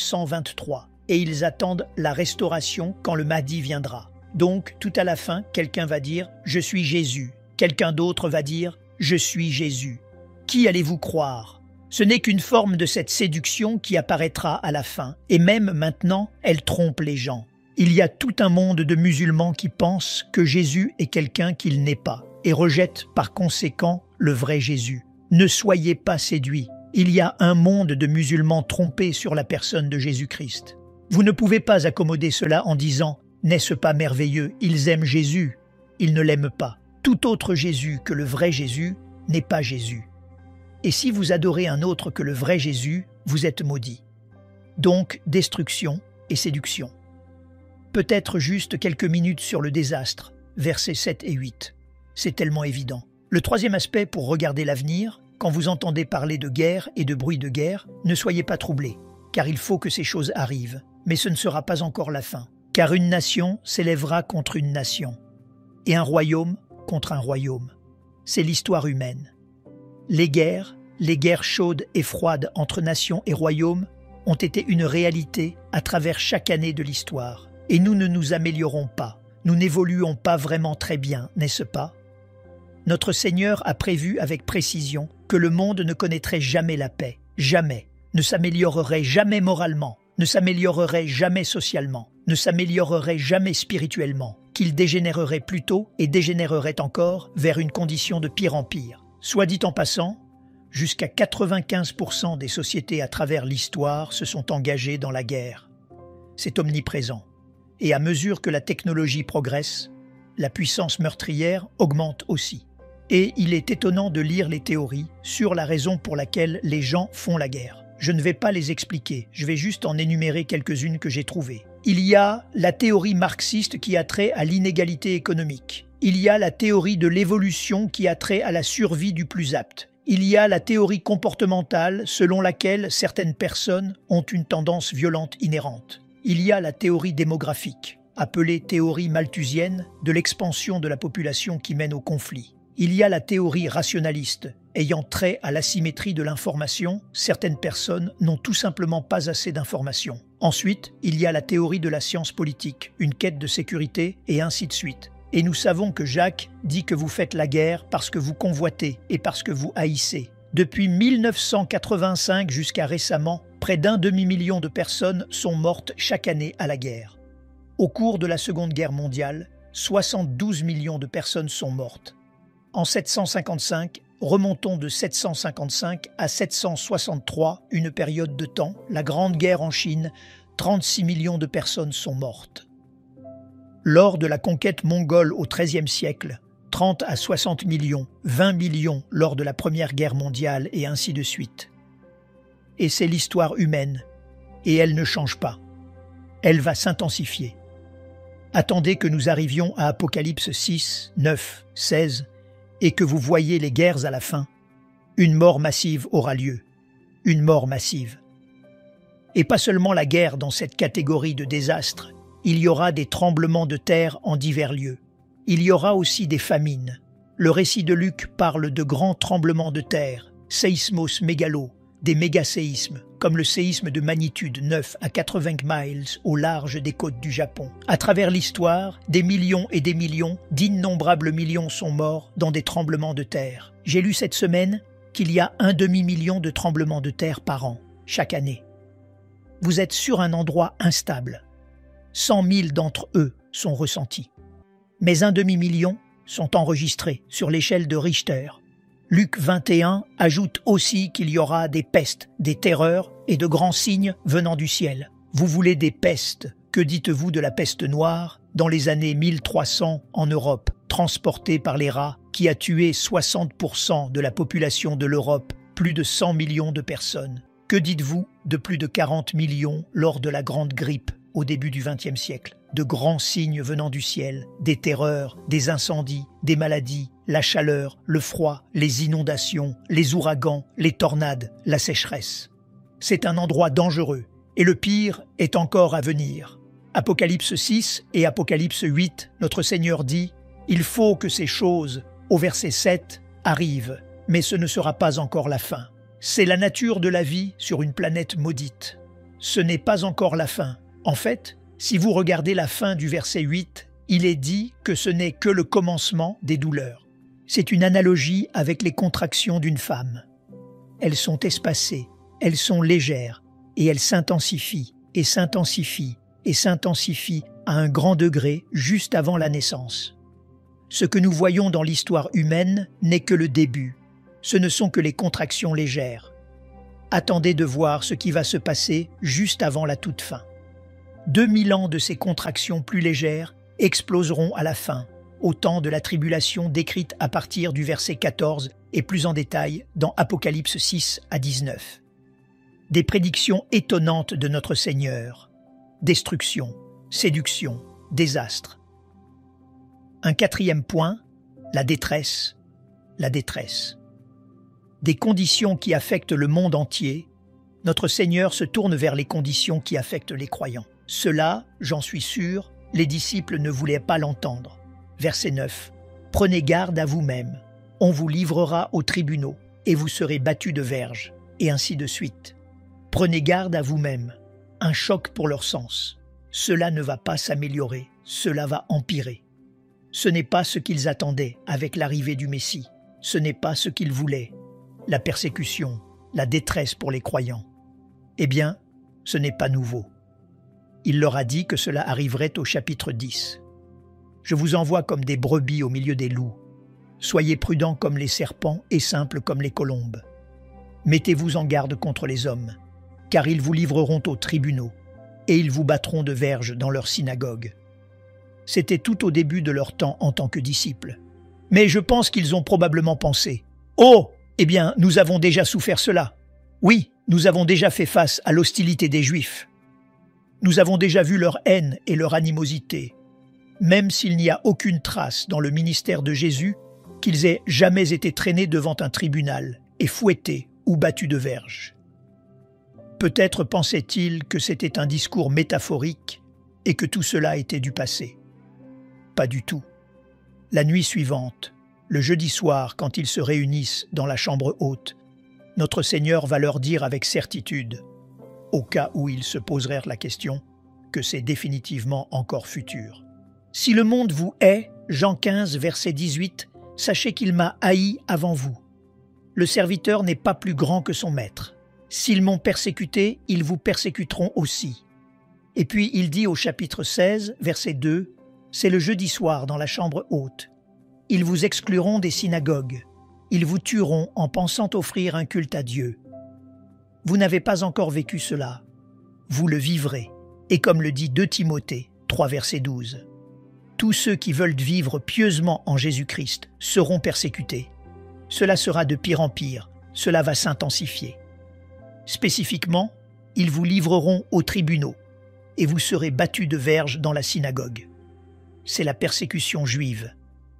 1923 et ils attendent la restauration quand le Mahdi viendra. Donc, tout à la fin, quelqu'un va dire « Je suis Jésus ». Quelqu'un d'autre va dire « Je suis Jésus ». Qui allez-vous croire? Ce n'est qu'une forme de cette séduction qui apparaîtra à la fin. Et même maintenant, elle trompe les gens. Il y a tout un monde de musulmans qui pensent que Jésus est quelqu'un qu'il n'est pas et rejettent par conséquent le vrai Jésus. Ne soyez pas séduits. Il y a un monde de musulmans trompés sur la personne de Jésus-Christ. Vous ne pouvez pas accommoder cela en disant « N'est-ce pas merveilleux? Ils aiment Jésus. » Ils ne l'aiment pas. Tout autre Jésus que le vrai Jésus n'est pas Jésus. Et si vous adorez un autre que le vrai Jésus, vous êtes maudit. Donc, destruction et séduction. Peut-être juste quelques minutes sur le désastre, versets 7 et 8. C'est tellement évident. Le troisième aspect pour regarder l'avenir, quand vous entendez parler de guerre et de bruit de guerre, ne soyez pas troublés, car il faut que ces choses arrivent. Mais ce ne sera pas encore la fin, car une nation s'élèvera contre une nation, et un royaume contre un royaume. C'est l'histoire humaine. Les guerres chaudes et froides entre nations et royaumes, ont été une réalité à travers chaque année de l'histoire. Et nous ne nous améliorons pas, nous n'évoluons pas vraiment très bien, n'est-ce pas? Notre Seigneur a prévu avec précision que le monde ne connaîtrait jamais la paix, jamais, ne s'améliorerait jamais moralement, ne s'améliorerait jamais socialement, ne s'améliorerait jamais spirituellement, qu'il dégénérerait plutôt et dégénérerait encore vers une condition de pire en pire. Soit dit en passant, jusqu'à 95% des sociétés à travers l'histoire se sont engagées dans la guerre. C'est omniprésent. Et à mesure que la technologie progresse, la puissance meurtrière augmente aussi. Et il est étonnant de lire les théories sur la raison pour laquelle les gens font la guerre. Je ne vais pas les expliquer, je vais juste en énumérer quelques-unes que j'ai trouvées. Il y a la théorie marxiste qui a trait à l'inégalité économique. Il y a la théorie de l'évolution qui a trait à la survie du plus apte. Il y a la théorie comportementale selon laquelle certaines personnes ont une tendance violente inhérente. Il y a la théorie démographique, appelée théorie malthusienne, de l'expansion de la population qui mène au conflit. Il y a la théorie rationaliste, ayant trait à l'asymétrie de l'information, certaines personnes n'ont tout simplement pas assez d'informations. Ensuite, il y a la théorie de la science politique, une quête de sécurité, et ainsi de suite. Et nous savons que Jacques dit que vous faites la guerre parce que vous convoitez et parce que vous haïssez. Depuis 1985 jusqu'à récemment, près d'un demi-million de personnes sont mortes chaque année à la guerre. Au cours de la Seconde Guerre mondiale, 72 millions de personnes sont mortes. En 755, remontons de 755 à 763, une période de temps, la Grande Guerre en Chine, 36 millions de personnes sont mortes. Lors de la conquête mongole au XIIIe siècle, 30 à 60 millions, 20 millions lors de la Première Guerre mondiale et ainsi de suite. Et c'est l'histoire humaine, et elle ne change pas. Elle va s'intensifier. Attendez que nous arrivions à Apocalypse 6, 9, 16, et que vous voyez les guerres à la fin. Une mort massive aura lieu. Une mort massive. Et pas seulement la guerre dans cette catégorie de désastres. Il y aura des tremblements de terre en divers lieux. Il y aura aussi des famines. Le récit de Luc parle de grands tremblements de terre, séismos mégalo, des mégaséismes, comme le séisme de magnitude 9 à 80 miles au large des côtes du Japon. À travers l'histoire, des millions et des millions, d'innombrables millions sont morts dans des tremblements de terre. J'ai lu cette semaine qu'il y a un demi-million de tremblements de terre par an, chaque année. Vous êtes sur un endroit instable. 100 000 d'entre eux sont ressentis. Mais un demi-million sont enregistrés sur l'échelle de Richter. Luc 21 ajoute aussi qu'il y aura des pestes, des terreurs et de grands signes venant du ciel. Vous voulez des pestes? Que dites-vous de la peste noire dans les années 1300 en Europe, transportée par les rats, qui a tué 60% de la population de l'Europe, plus de 100 millions de personnes? Que dites-vous de plus de 40 millions lors de la Grande Grippe au début du XXe siècle? De grands signes venant du ciel, des terreurs, des incendies, des maladies, la chaleur, le froid, les inondations, les ouragans, les tornades, la sécheresse. C'est un endroit dangereux, et le pire est encore à venir. Apocalypse 6 et Apocalypse 8, notre Seigneur dit « Il faut que ces choses, au verset 7, arrivent, mais ce ne sera pas encore la fin. C'est la nature de la vie sur une planète maudite. Ce n'est pas encore la fin. En fait, si vous regardez la fin du verset 8, il est dit que ce n'est que le commencement des douleurs. C'est une analogie avec les contractions d'une femme. Elles sont espacées, elles sont légères, et elles s'intensifient, et s'intensifient, et s'intensifient à un grand degré juste avant la naissance. Ce que nous voyons dans l'histoire humaine n'est que le début. Ce ne sont que les contractions légères. Attendez de voir ce qui va se passer juste avant la toute fin. 2000 ans de ces contractions plus légères exploseront à la fin, au temps de la tribulation décrite à partir du verset 14 et plus en détail dans Apocalypse 6 à 19. Des prédictions étonnantes de notre Seigneur. Destruction, séduction, désastre. Un quatrième point, la détresse. La détresse. Des conditions qui affectent le monde entier, notre Seigneur se tourne vers les conditions qui affectent les croyants. Cela, j'en suis sûr, les disciples ne voulaient pas l'entendre. Verset 9. « Prenez garde à vous-même, on vous livrera aux tribunaux, et vous serez battus de verges, et ainsi de suite. Prenez garde à vous-même. » Un choc pour leur sens. Cela ne va pas s'améliorer, cela va empirer. Ce n'est pas ce qu'ils attendaient avec l'arrivée du Messie. Ce n'est pas ce qu'ils voulaient. La persécution, la détresse pour les croyants. Eh bien, ce n'est pas nouveau. Il leur a dit que cela arriverait au chapitre 10. « Je vous envoie comme des brebis au milieu des loups. Soyez prudents comme les serpents et simples comme les colombes. Mettez-vous en garde contre les hommes, car ils vous livreront aux tribunaux, et ils vous battront de verges dans leurs synagogues. » C'était tout au début de leur temps en tant que disciples. Mais je pense qu'ils ont probablement pensé « Oh, eh bien, nous avons déjà souffert cela. Oui, nous avons déjà fait face à l'hostilité des Juifs. Nous avons déjà vu leur haine et leur animosité, même s'il n'y a aucune trace dans le ministère de Jésus qu'ils aient jamais été traînés devant un tribunal et fouettés ou battus de verges. » Peut-être pensait-il que c'était un discours métaphorique et que tout cela était du passé. Pas du tout. La nuit suivante, le jeudi soir, quand ils se réunissent dans la chambre haute, notre Seigneur va leur dire avec certitude, au cas où ils se poseraient la question, que c'est définitivement encore futur. « Si le monde vous hait, Jean 15, verset 18, sachez qu'il m'a haï avant vous. Le serviteur n'est pas plus grand que son maître. S'ils m'ont persécuté, ils vous persécuteront aussi. » Et puis il dit au chapitre 16, verset 2, « C'est le jeudi soir dans la chambre haute. Ils vous excluront des synagogues. Ils vous tueront en pensant offrir un culte à Dieu. Vous n'avez pas encore vécu cela. Vous le vivrez. » Et comme le dit 2 Timothée 3, verset 12, « Tous ceux qui veulent vivre pieusement en Jésus-Christ seront persécutés. Cela sera de pire en pire. Cela va s'intensifier. Spécifiquement, ils vous livreront aux tribunaux et vous serez battus de verges dans la synagogue. » C'est la persécution juive.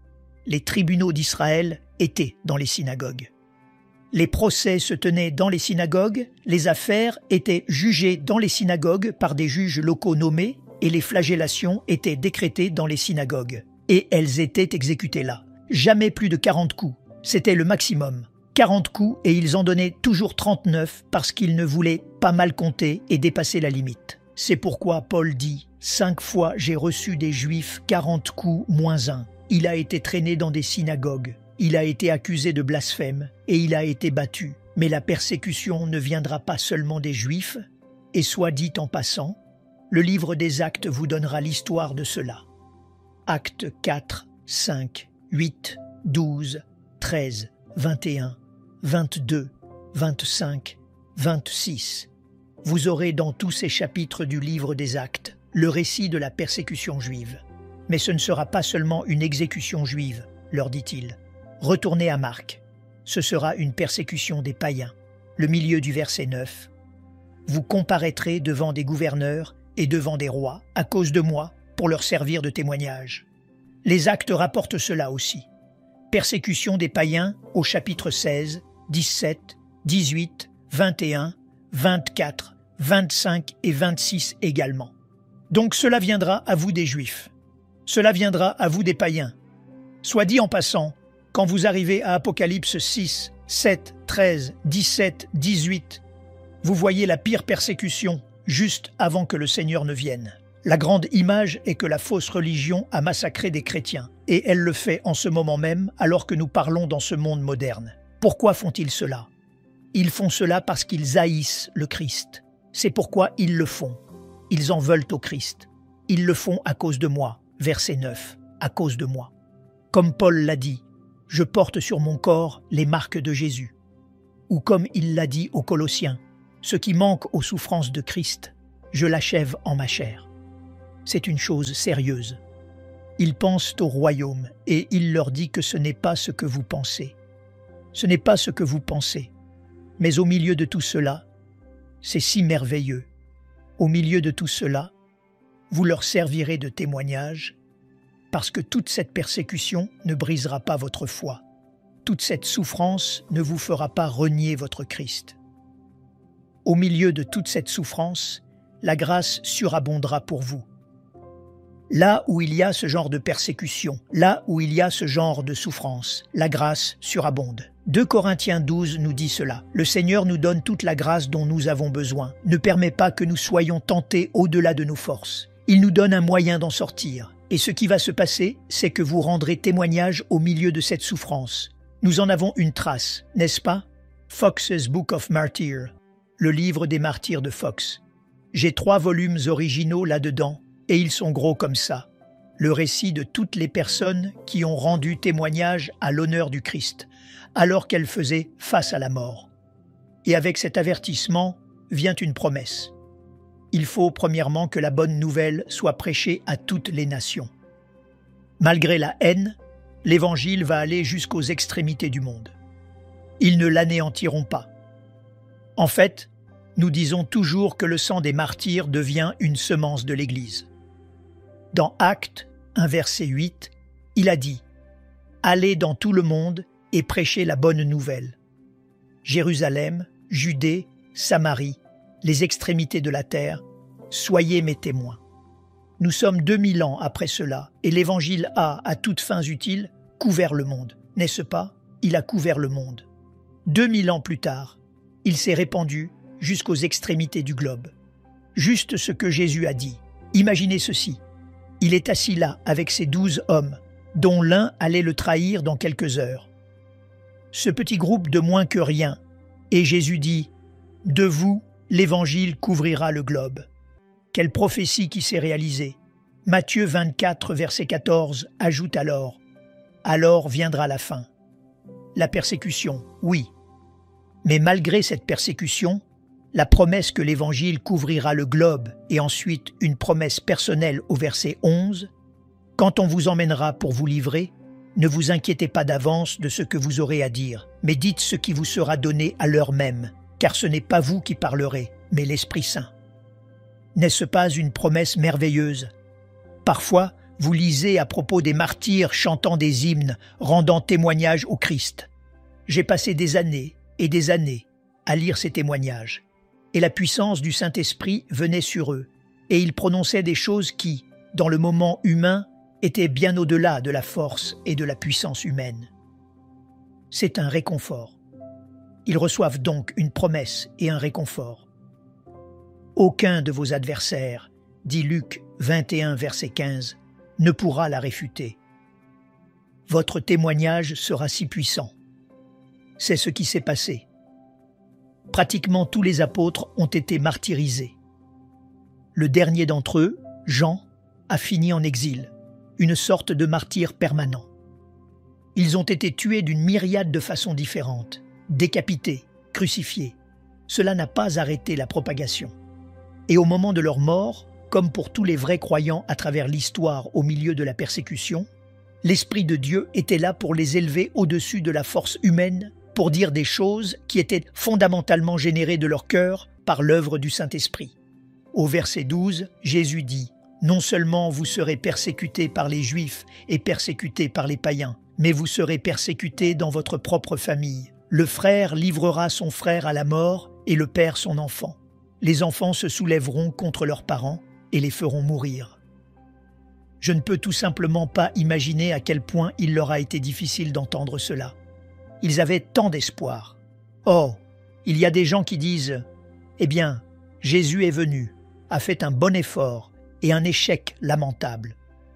Les tribunaux d'Israël étaient dans les synagogues. Les procès se tenaient dans les synagogues, les affaires étaient jugées dans les synagogues par des juges locaux nommés et les flagellations étaient décrétées dans les synagogues. Et elles étaient exécutées là. Jamais plus de 40 coups. C'était le maximum. 40 coups et ils en donnaient toujours 39 parce qu'ils ne voulaient pas mal compter et dépasser la limite. C'est pourquoi Paul dit « 5 fois j'ai reçu des Juifs 40 coups moins 1. Il a été traîné dans des synagogues. Il a été accusé de blasphème et il a été battu. Mais la persécution ne viendra pas seulement des Juifs. Et soit dit en passant, le livre des Actes vous donnera l'histoire de cela. Actes 4, 5, 8, 12, 13, 21, 22, 25, 26. Vous aurez dans tous ces chapitres du livre des Actes le récit de la persécution juive. Mais ce ne sera pas seulement une exécution juive, leur dit-il. Retournez à Marc. Ce sera une persécution des païens. Le milieu du verset 9. Vous comparaîtrez devant des gouverneurs et devant des rois à cause de moi pour leur servir de témoignage. Les Actes rapportent cela aussi. Persécution des païens au chapitre 16, 17, 18, 21, 24, 25 et 26 également. Donc cela viendra à vous des Juifs. Cela viendra à vous des païens. Soit dit en passant, quand vous arrivez à Apocalypse 6, 7, 13, 17, 18, vous voyez la pire persécution juste avant que le Seigneur ne vienne. La grande image est que la fausse religion a massacré des chrétiens, et elle le fait en ce moment même alors que nous parlons dans ce monde moderne. Pourquoi font-ils cela? Ils font cela parce qu'ils haïssent le Christ. C'est pourquoi ils le font. Ils en veulent au Christ. Ils le font à cause de moi. Verset 9. À cause de moi. Comme Paul l'a dit, je porte sur mon corps les marques de Jésus. Ou comme il l'a dit aux Colossiens, ce qui manque aux souffrances de Christ, je l'achève en ma chair. C'est une chose sérieuse. Ils pensent au royaume et il leur dit que ce n'est pas ce que vous pensez. Ce n'est pas ce que vous pensez. Mais au milieu de tout cela, c'est si merveilleux. Au milieu de tout cela, vous leur servirez de témoignage parce que toute cette persécution ne brisera pas votre foi. Toute cette souffrance ne vous fera pas renier votre Christ. Au milieu de toute cette souffrance, la grâce surabondera pour vous. Là où il y a ce genre de persécution, là où il y a ce genre de souffrance, la grâce surabonde. 2 Corinthiens 12 nous dit cela. Le Seigneur nous donne toute la grâce dont nous avons besoin, ne permet pas que nous soyons tentés au-delà de nos forces. Il nous donne un moyen d'en sortir. Et ce qui va se passer, c'est que vous rendrez témoignage au milieu de cette souffrance. Nous en avons une trace, n'est-ce pas? Fox's Book of Martyrs, le livre des martyrs de Fox. J'ai 3 volumes originaux là-dedans, et ils sont gros comme ça. Le récit de toutes les personnes qui ont rendu témoignage à l'honneur du Christ, alors qu'elles faisaient face à la mort. Et avec cet avertissement vient une promesse. Il faut premièrement que la bonne nouvelle soit prêchée à toutes les nations. Malgré la haine, l'Évangile va aller jusqu'aux extrémités du monde. Ils ne l'anéantiront pas. En fait, nous disons toujours que le sang des martyrs devient une semence de l'Église. Dans Actes 1, verset 8, il a dit « Allez dans tout le monde et prêchez la bonne nouvelle. Jérusalem, Judée, Samarie, les extrémités de la terre, soyez mes témoins. » Nous sommes 2000 ans après cela, et l'Évangile a, à toutes fins utiles, couvert le monde. N'est-ce pas? Il a couvert le monde. 2000 ans plus tard, il s'est répandu jusqu'aux extrémités du globe. Juste ce que Jésus a dit. Imaginez ceci. Il est assis là avec ses 12 hommes, dont l'un allait le trahir dans quelques heures. Ce petit groupe de moins que rien, et Jésus dit « De vous, l'Évangile couvrira le globe ». Quelle prophétie qui s'est réalisée. Matthieu 24, verset 14, ajoute alors « Alors viendra la fin ». La persécution, oui. Mais malgré cette persécution, la promesse que l'Évangile couvrira le globe et ensuite une promesse personnelle au verset 11, « Quand on vous emmènera pour vous livrer, ne vous inquiétez pas d'avance de ce que vous aurez à dire, mais dites ce qui vous sera donné à l'heure même, car ce n'est pas vous qui parlerez, mais l'Esprit Saint. » N'est-ce pas une promesse merveilleuse? Parfois, vous lisez à propos des martyrs chantant des hymnes, rendant témoignage au Christ. J'ai passé des années et des années à lire ces témoignages, et la puissance du Saint-Esprit venait sur eux, et ils prononçaient des choses qui, dans le moment humain, étaient bien au-delà de la force et de la puissance humaine. C'est un réconfort. Ils reçoivent donc une promesse et un réconfort. Aucun de vos adversaires, dit Luc 21, verset 15, ne pourra la réfuter. Votre témoignage sera si puissant. C'est ce qui s'est passé. Pratiquement tous les apôtres ont été martyrisés. Le dernier d'entre eux, Jean, a fini en exil, une sorte de martyr permanent. Ils ont été tués d'une myriade de façons différentes, décapités, crucifiés. Cela n'a pas arrêté la propagation. Et au moment de leur mort, comme pour tous les vrais croyants à travers l'histoire au milieu de la persécution, l'Esprit de Dieu était là pour les élever au-dessus de la force humaine, pour dire des choses qui étaient fondamentalement générées de leur cœur par l'œuvre du Saint-Esprit. Au verset 12, Jésus dit « Non seulement vous serez persécutés par les Juifs et persécutés par les païens, mais vous serez persécutés dans votre propre famille. Le frère livrera son frère à la mort et le père son enfant. Les enfants se soulèveront contre leurs parents et les feront mourir. » Je ne peux tout simplement pas imaginer à quel point il leur a été difficile d'entendre cela. Ils avaient tant d'espoir. Oh, il y a des gens qui disent « Eh bien, Jésus est venu, a fait un bon effort et un échec lamentable. »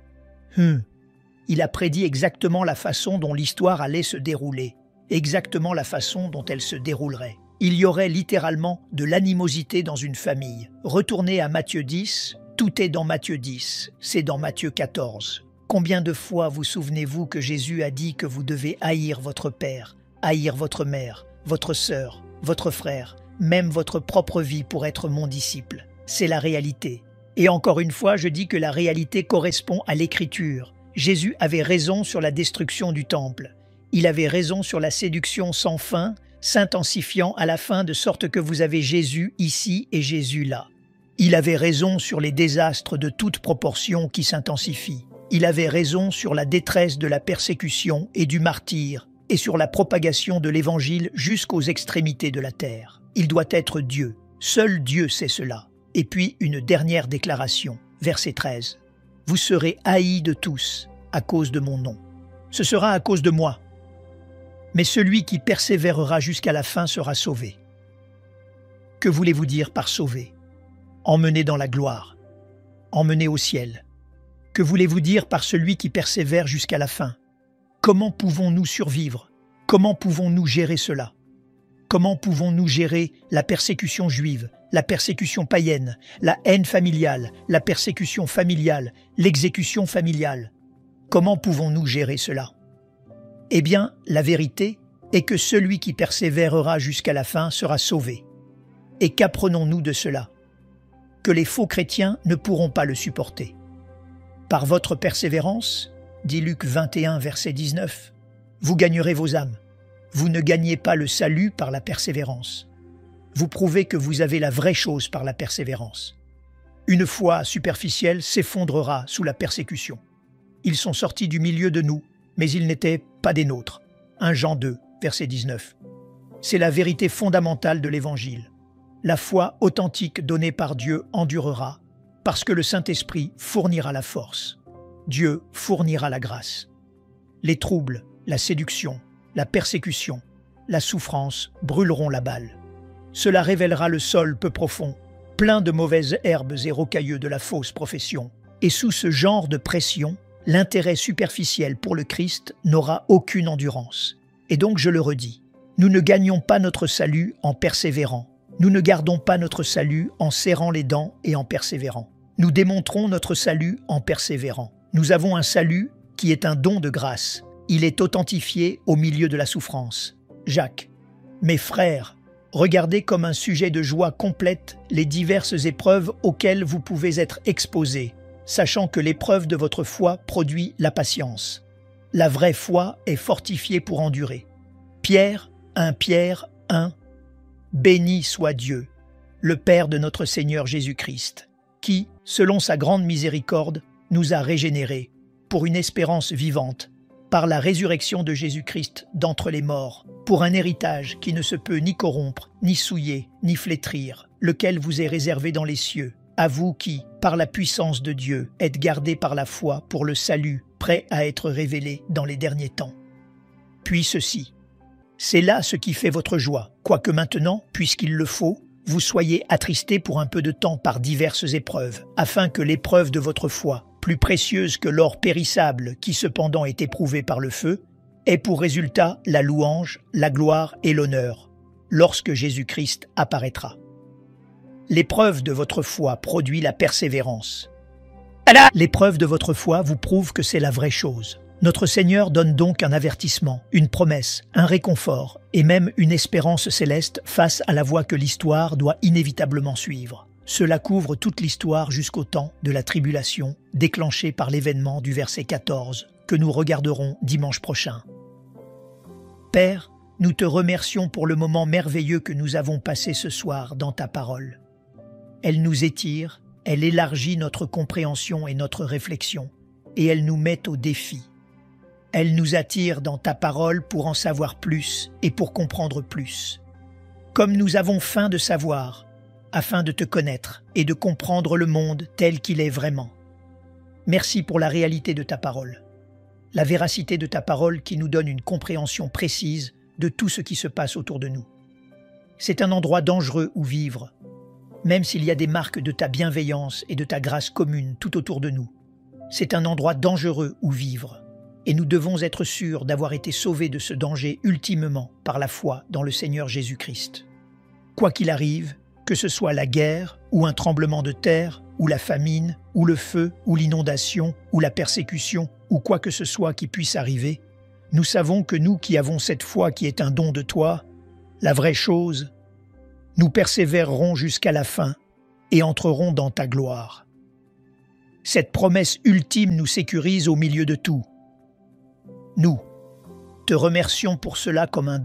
Il a prédit exactement la façon dont l'histoire allait se dérouler, exactement la façon dont elle se déroulerait. Il y aurait littéralement de l'animosité dans une famille. Retournez à Matthieu 10, Tout est dans Matthieu 10, c'est dans Matthieu 14. Combien de fois vous souvenez-vous que Jésus a dit que vous devez haïr votre père, haïr votre mère, votre sœur, votre frère, même votre propre vie pour être mon disciple? C'est la réalité. Et encore une fois, je dis que la réalité correspond à l'Écriture. Jésus avait raison sur la destruction du temple. Il avait raison sur la séduction sans fin, s'intensifiant à la fin de sorte que vous avez Jésus ici et Jésus là. Il avait raison sur les désastres de toute proportion qui s'intensifient. Il avait raison sur la détresse de la persécution et du martyre et sur la propagation de l'Évangile jusqu'aux extrémités de la terre. Il doit être Dieu. Seul Dieu sait cela. Et puis une dernière déclaration, verset 13. « Vous serez haïs de tous à cause de mon nom. Ce sera à cause de moi. Mais celui qui persévérera jusqu'à la fin sera sauvé. » Que voulez-vous dire par sauver? Emmené dans la gloire, emmené au ciel. Que voulez-vous dire par celui qui persévère jusqu'à la fin? Comment pouvons-nous survivre? Comment pouvons-nous gérer cela? Comment pouvons-nous gérer la persécution juive, la persécution païenne, la haine familiale, la persécution familiale, l'exécution familiale? Comment pouvons-nous gérer cela? Eh bien, la vérité est que celui qui persévérera jusqu'à la fin sera sauvé. Et qu'apprenons-nous de cela? Que les faux chrétiens ne pourront pas le supporter. Par votre persévérance, dit Luc 21, verset 19, vous gagnerez vos âmes. Vous ne gagnez pas le salut par la persévérance. Vous prouvez que vous avez la vraie chose par la persévérance. Une foi superficielle s'effondrera sous la persécution. Ils sont sortis du milieu de nous, mais ils n'étaient pas des nôtres. 1 Jean 2, verset 19. C'est la vérité fondamentale de l'Évangile. La foi authentique donnée par Dieu endurera, parce que le Saint-Esprit fournira la force. Dieu fournira la grâce. Les troubles, la séduction, la persécution, la souffrance brûleront la balle. Cela révélera le sol peu profond, plein de mauvaises herbes et rocailleux de la fausse profession. Et sous ce genre de pression, l'intérêt superficiel pour le Christ n'aura aucune endurance. Et donc je le redis, nous ne gagnons pas notre salut en persévérant. Nous ne gardons pas notre salut en serrant les dents et en persévérant. Nous démontrons notre salut en persévérant. Nous avons un salut qui est un don de grâce. Il est authentifié au milieu de la souffrance. Jacques. Mes frères, regardez comme un sujet de joie complète les diverses épreuves auxquelles vous pouvez être exposés, sachant que l'épreuve de votre foi produit la patience. La vraie foi est fortifiée pour endurer. Pierre 1. Béni soit Dieu, le Père de notre Seigneur Jésus-Christ, qui, selon sa grande miséricorde, nous a régénérés pour une espérance vivante, par la résurrection de Jésus-Christ d'entre les morts, pour un héritage qui ne se peut ni corrompre, ni souiller, ni flétrir, lequel vous est réservé dans les cieux, à vous qui, par la puissance de Dieu, êtes gardés par la foi pour le salut, prêt à être révélé dans les derniers temps. Puis ceci. C'est là ce qui fait votre joie, quoique maintenant, puisqu'il le faut, vous soyez attristés pour un peu de temps par diverses épreuves, afin que l'épreuve de votre foi, plus précieuse que l'or périssable qui cependant est éprouvé par le feu, ait pour résultat la louange, la gloire et l'honneur, lorsque Jésus-Christ apparaîtra. L'épreuve de votre foi produit la persévérance. L'épreuve de votre foi vous prouve que c'est la vraie chose. Notre Seigneur donne donc un avertissement, une promesse, un réconfort et même une espérance céleste face à la voie que l'histoire doit inévitablement suivre. Cela couvre toute l'histoire jusqu'au temps de la tribulation déclenchée par l'événement du verset 14 que nous regarderons dimanche prochain. Père, nous te remercions pour le moment merveilleux que nous avons passé ce soir dans ta parole. Elle nous étire, elle élargit notre compréhension et notre réflexion, et elle nous met au défi. Elle nous attire dans ta parole pour en savoir plus et pour comprendre plus. Comme nous avons faim de savoir, afin de te connaître et de comprendre le monde tel qu'il est vraiment. Merci pour la réalité de ta parole, la véracité de ta parole qui nous donne une compréhension précise de tout ce qui se passe autour de nous. C'est un endroit dangereux où vivre, même s'il y a des marques de ta bienveillance et de ta grâce commune tout autour de nous. C'est un endroit dangereux où vivre. Et nous devons être sûrs d'avoir été sauvés de ce danger ultimement par la foi dans le Seigneur Jésus-Christ. Quoi qu'il arrive, que ce soit la guerre ou un tremblement de terre, ou la famine, ou le feu, ou l'inondation, ou la persécution, ou quoi que ce soit qui puisse arriver, nous savons que nous qui avons cette foi qui est un don de toi, la vraie chose, nous persévérerons jusqu'à la fin et entrerons dans ta gloire. Cette promesse ultime nous sécurise au milieu de tout. Nous te remercions pour cela comme un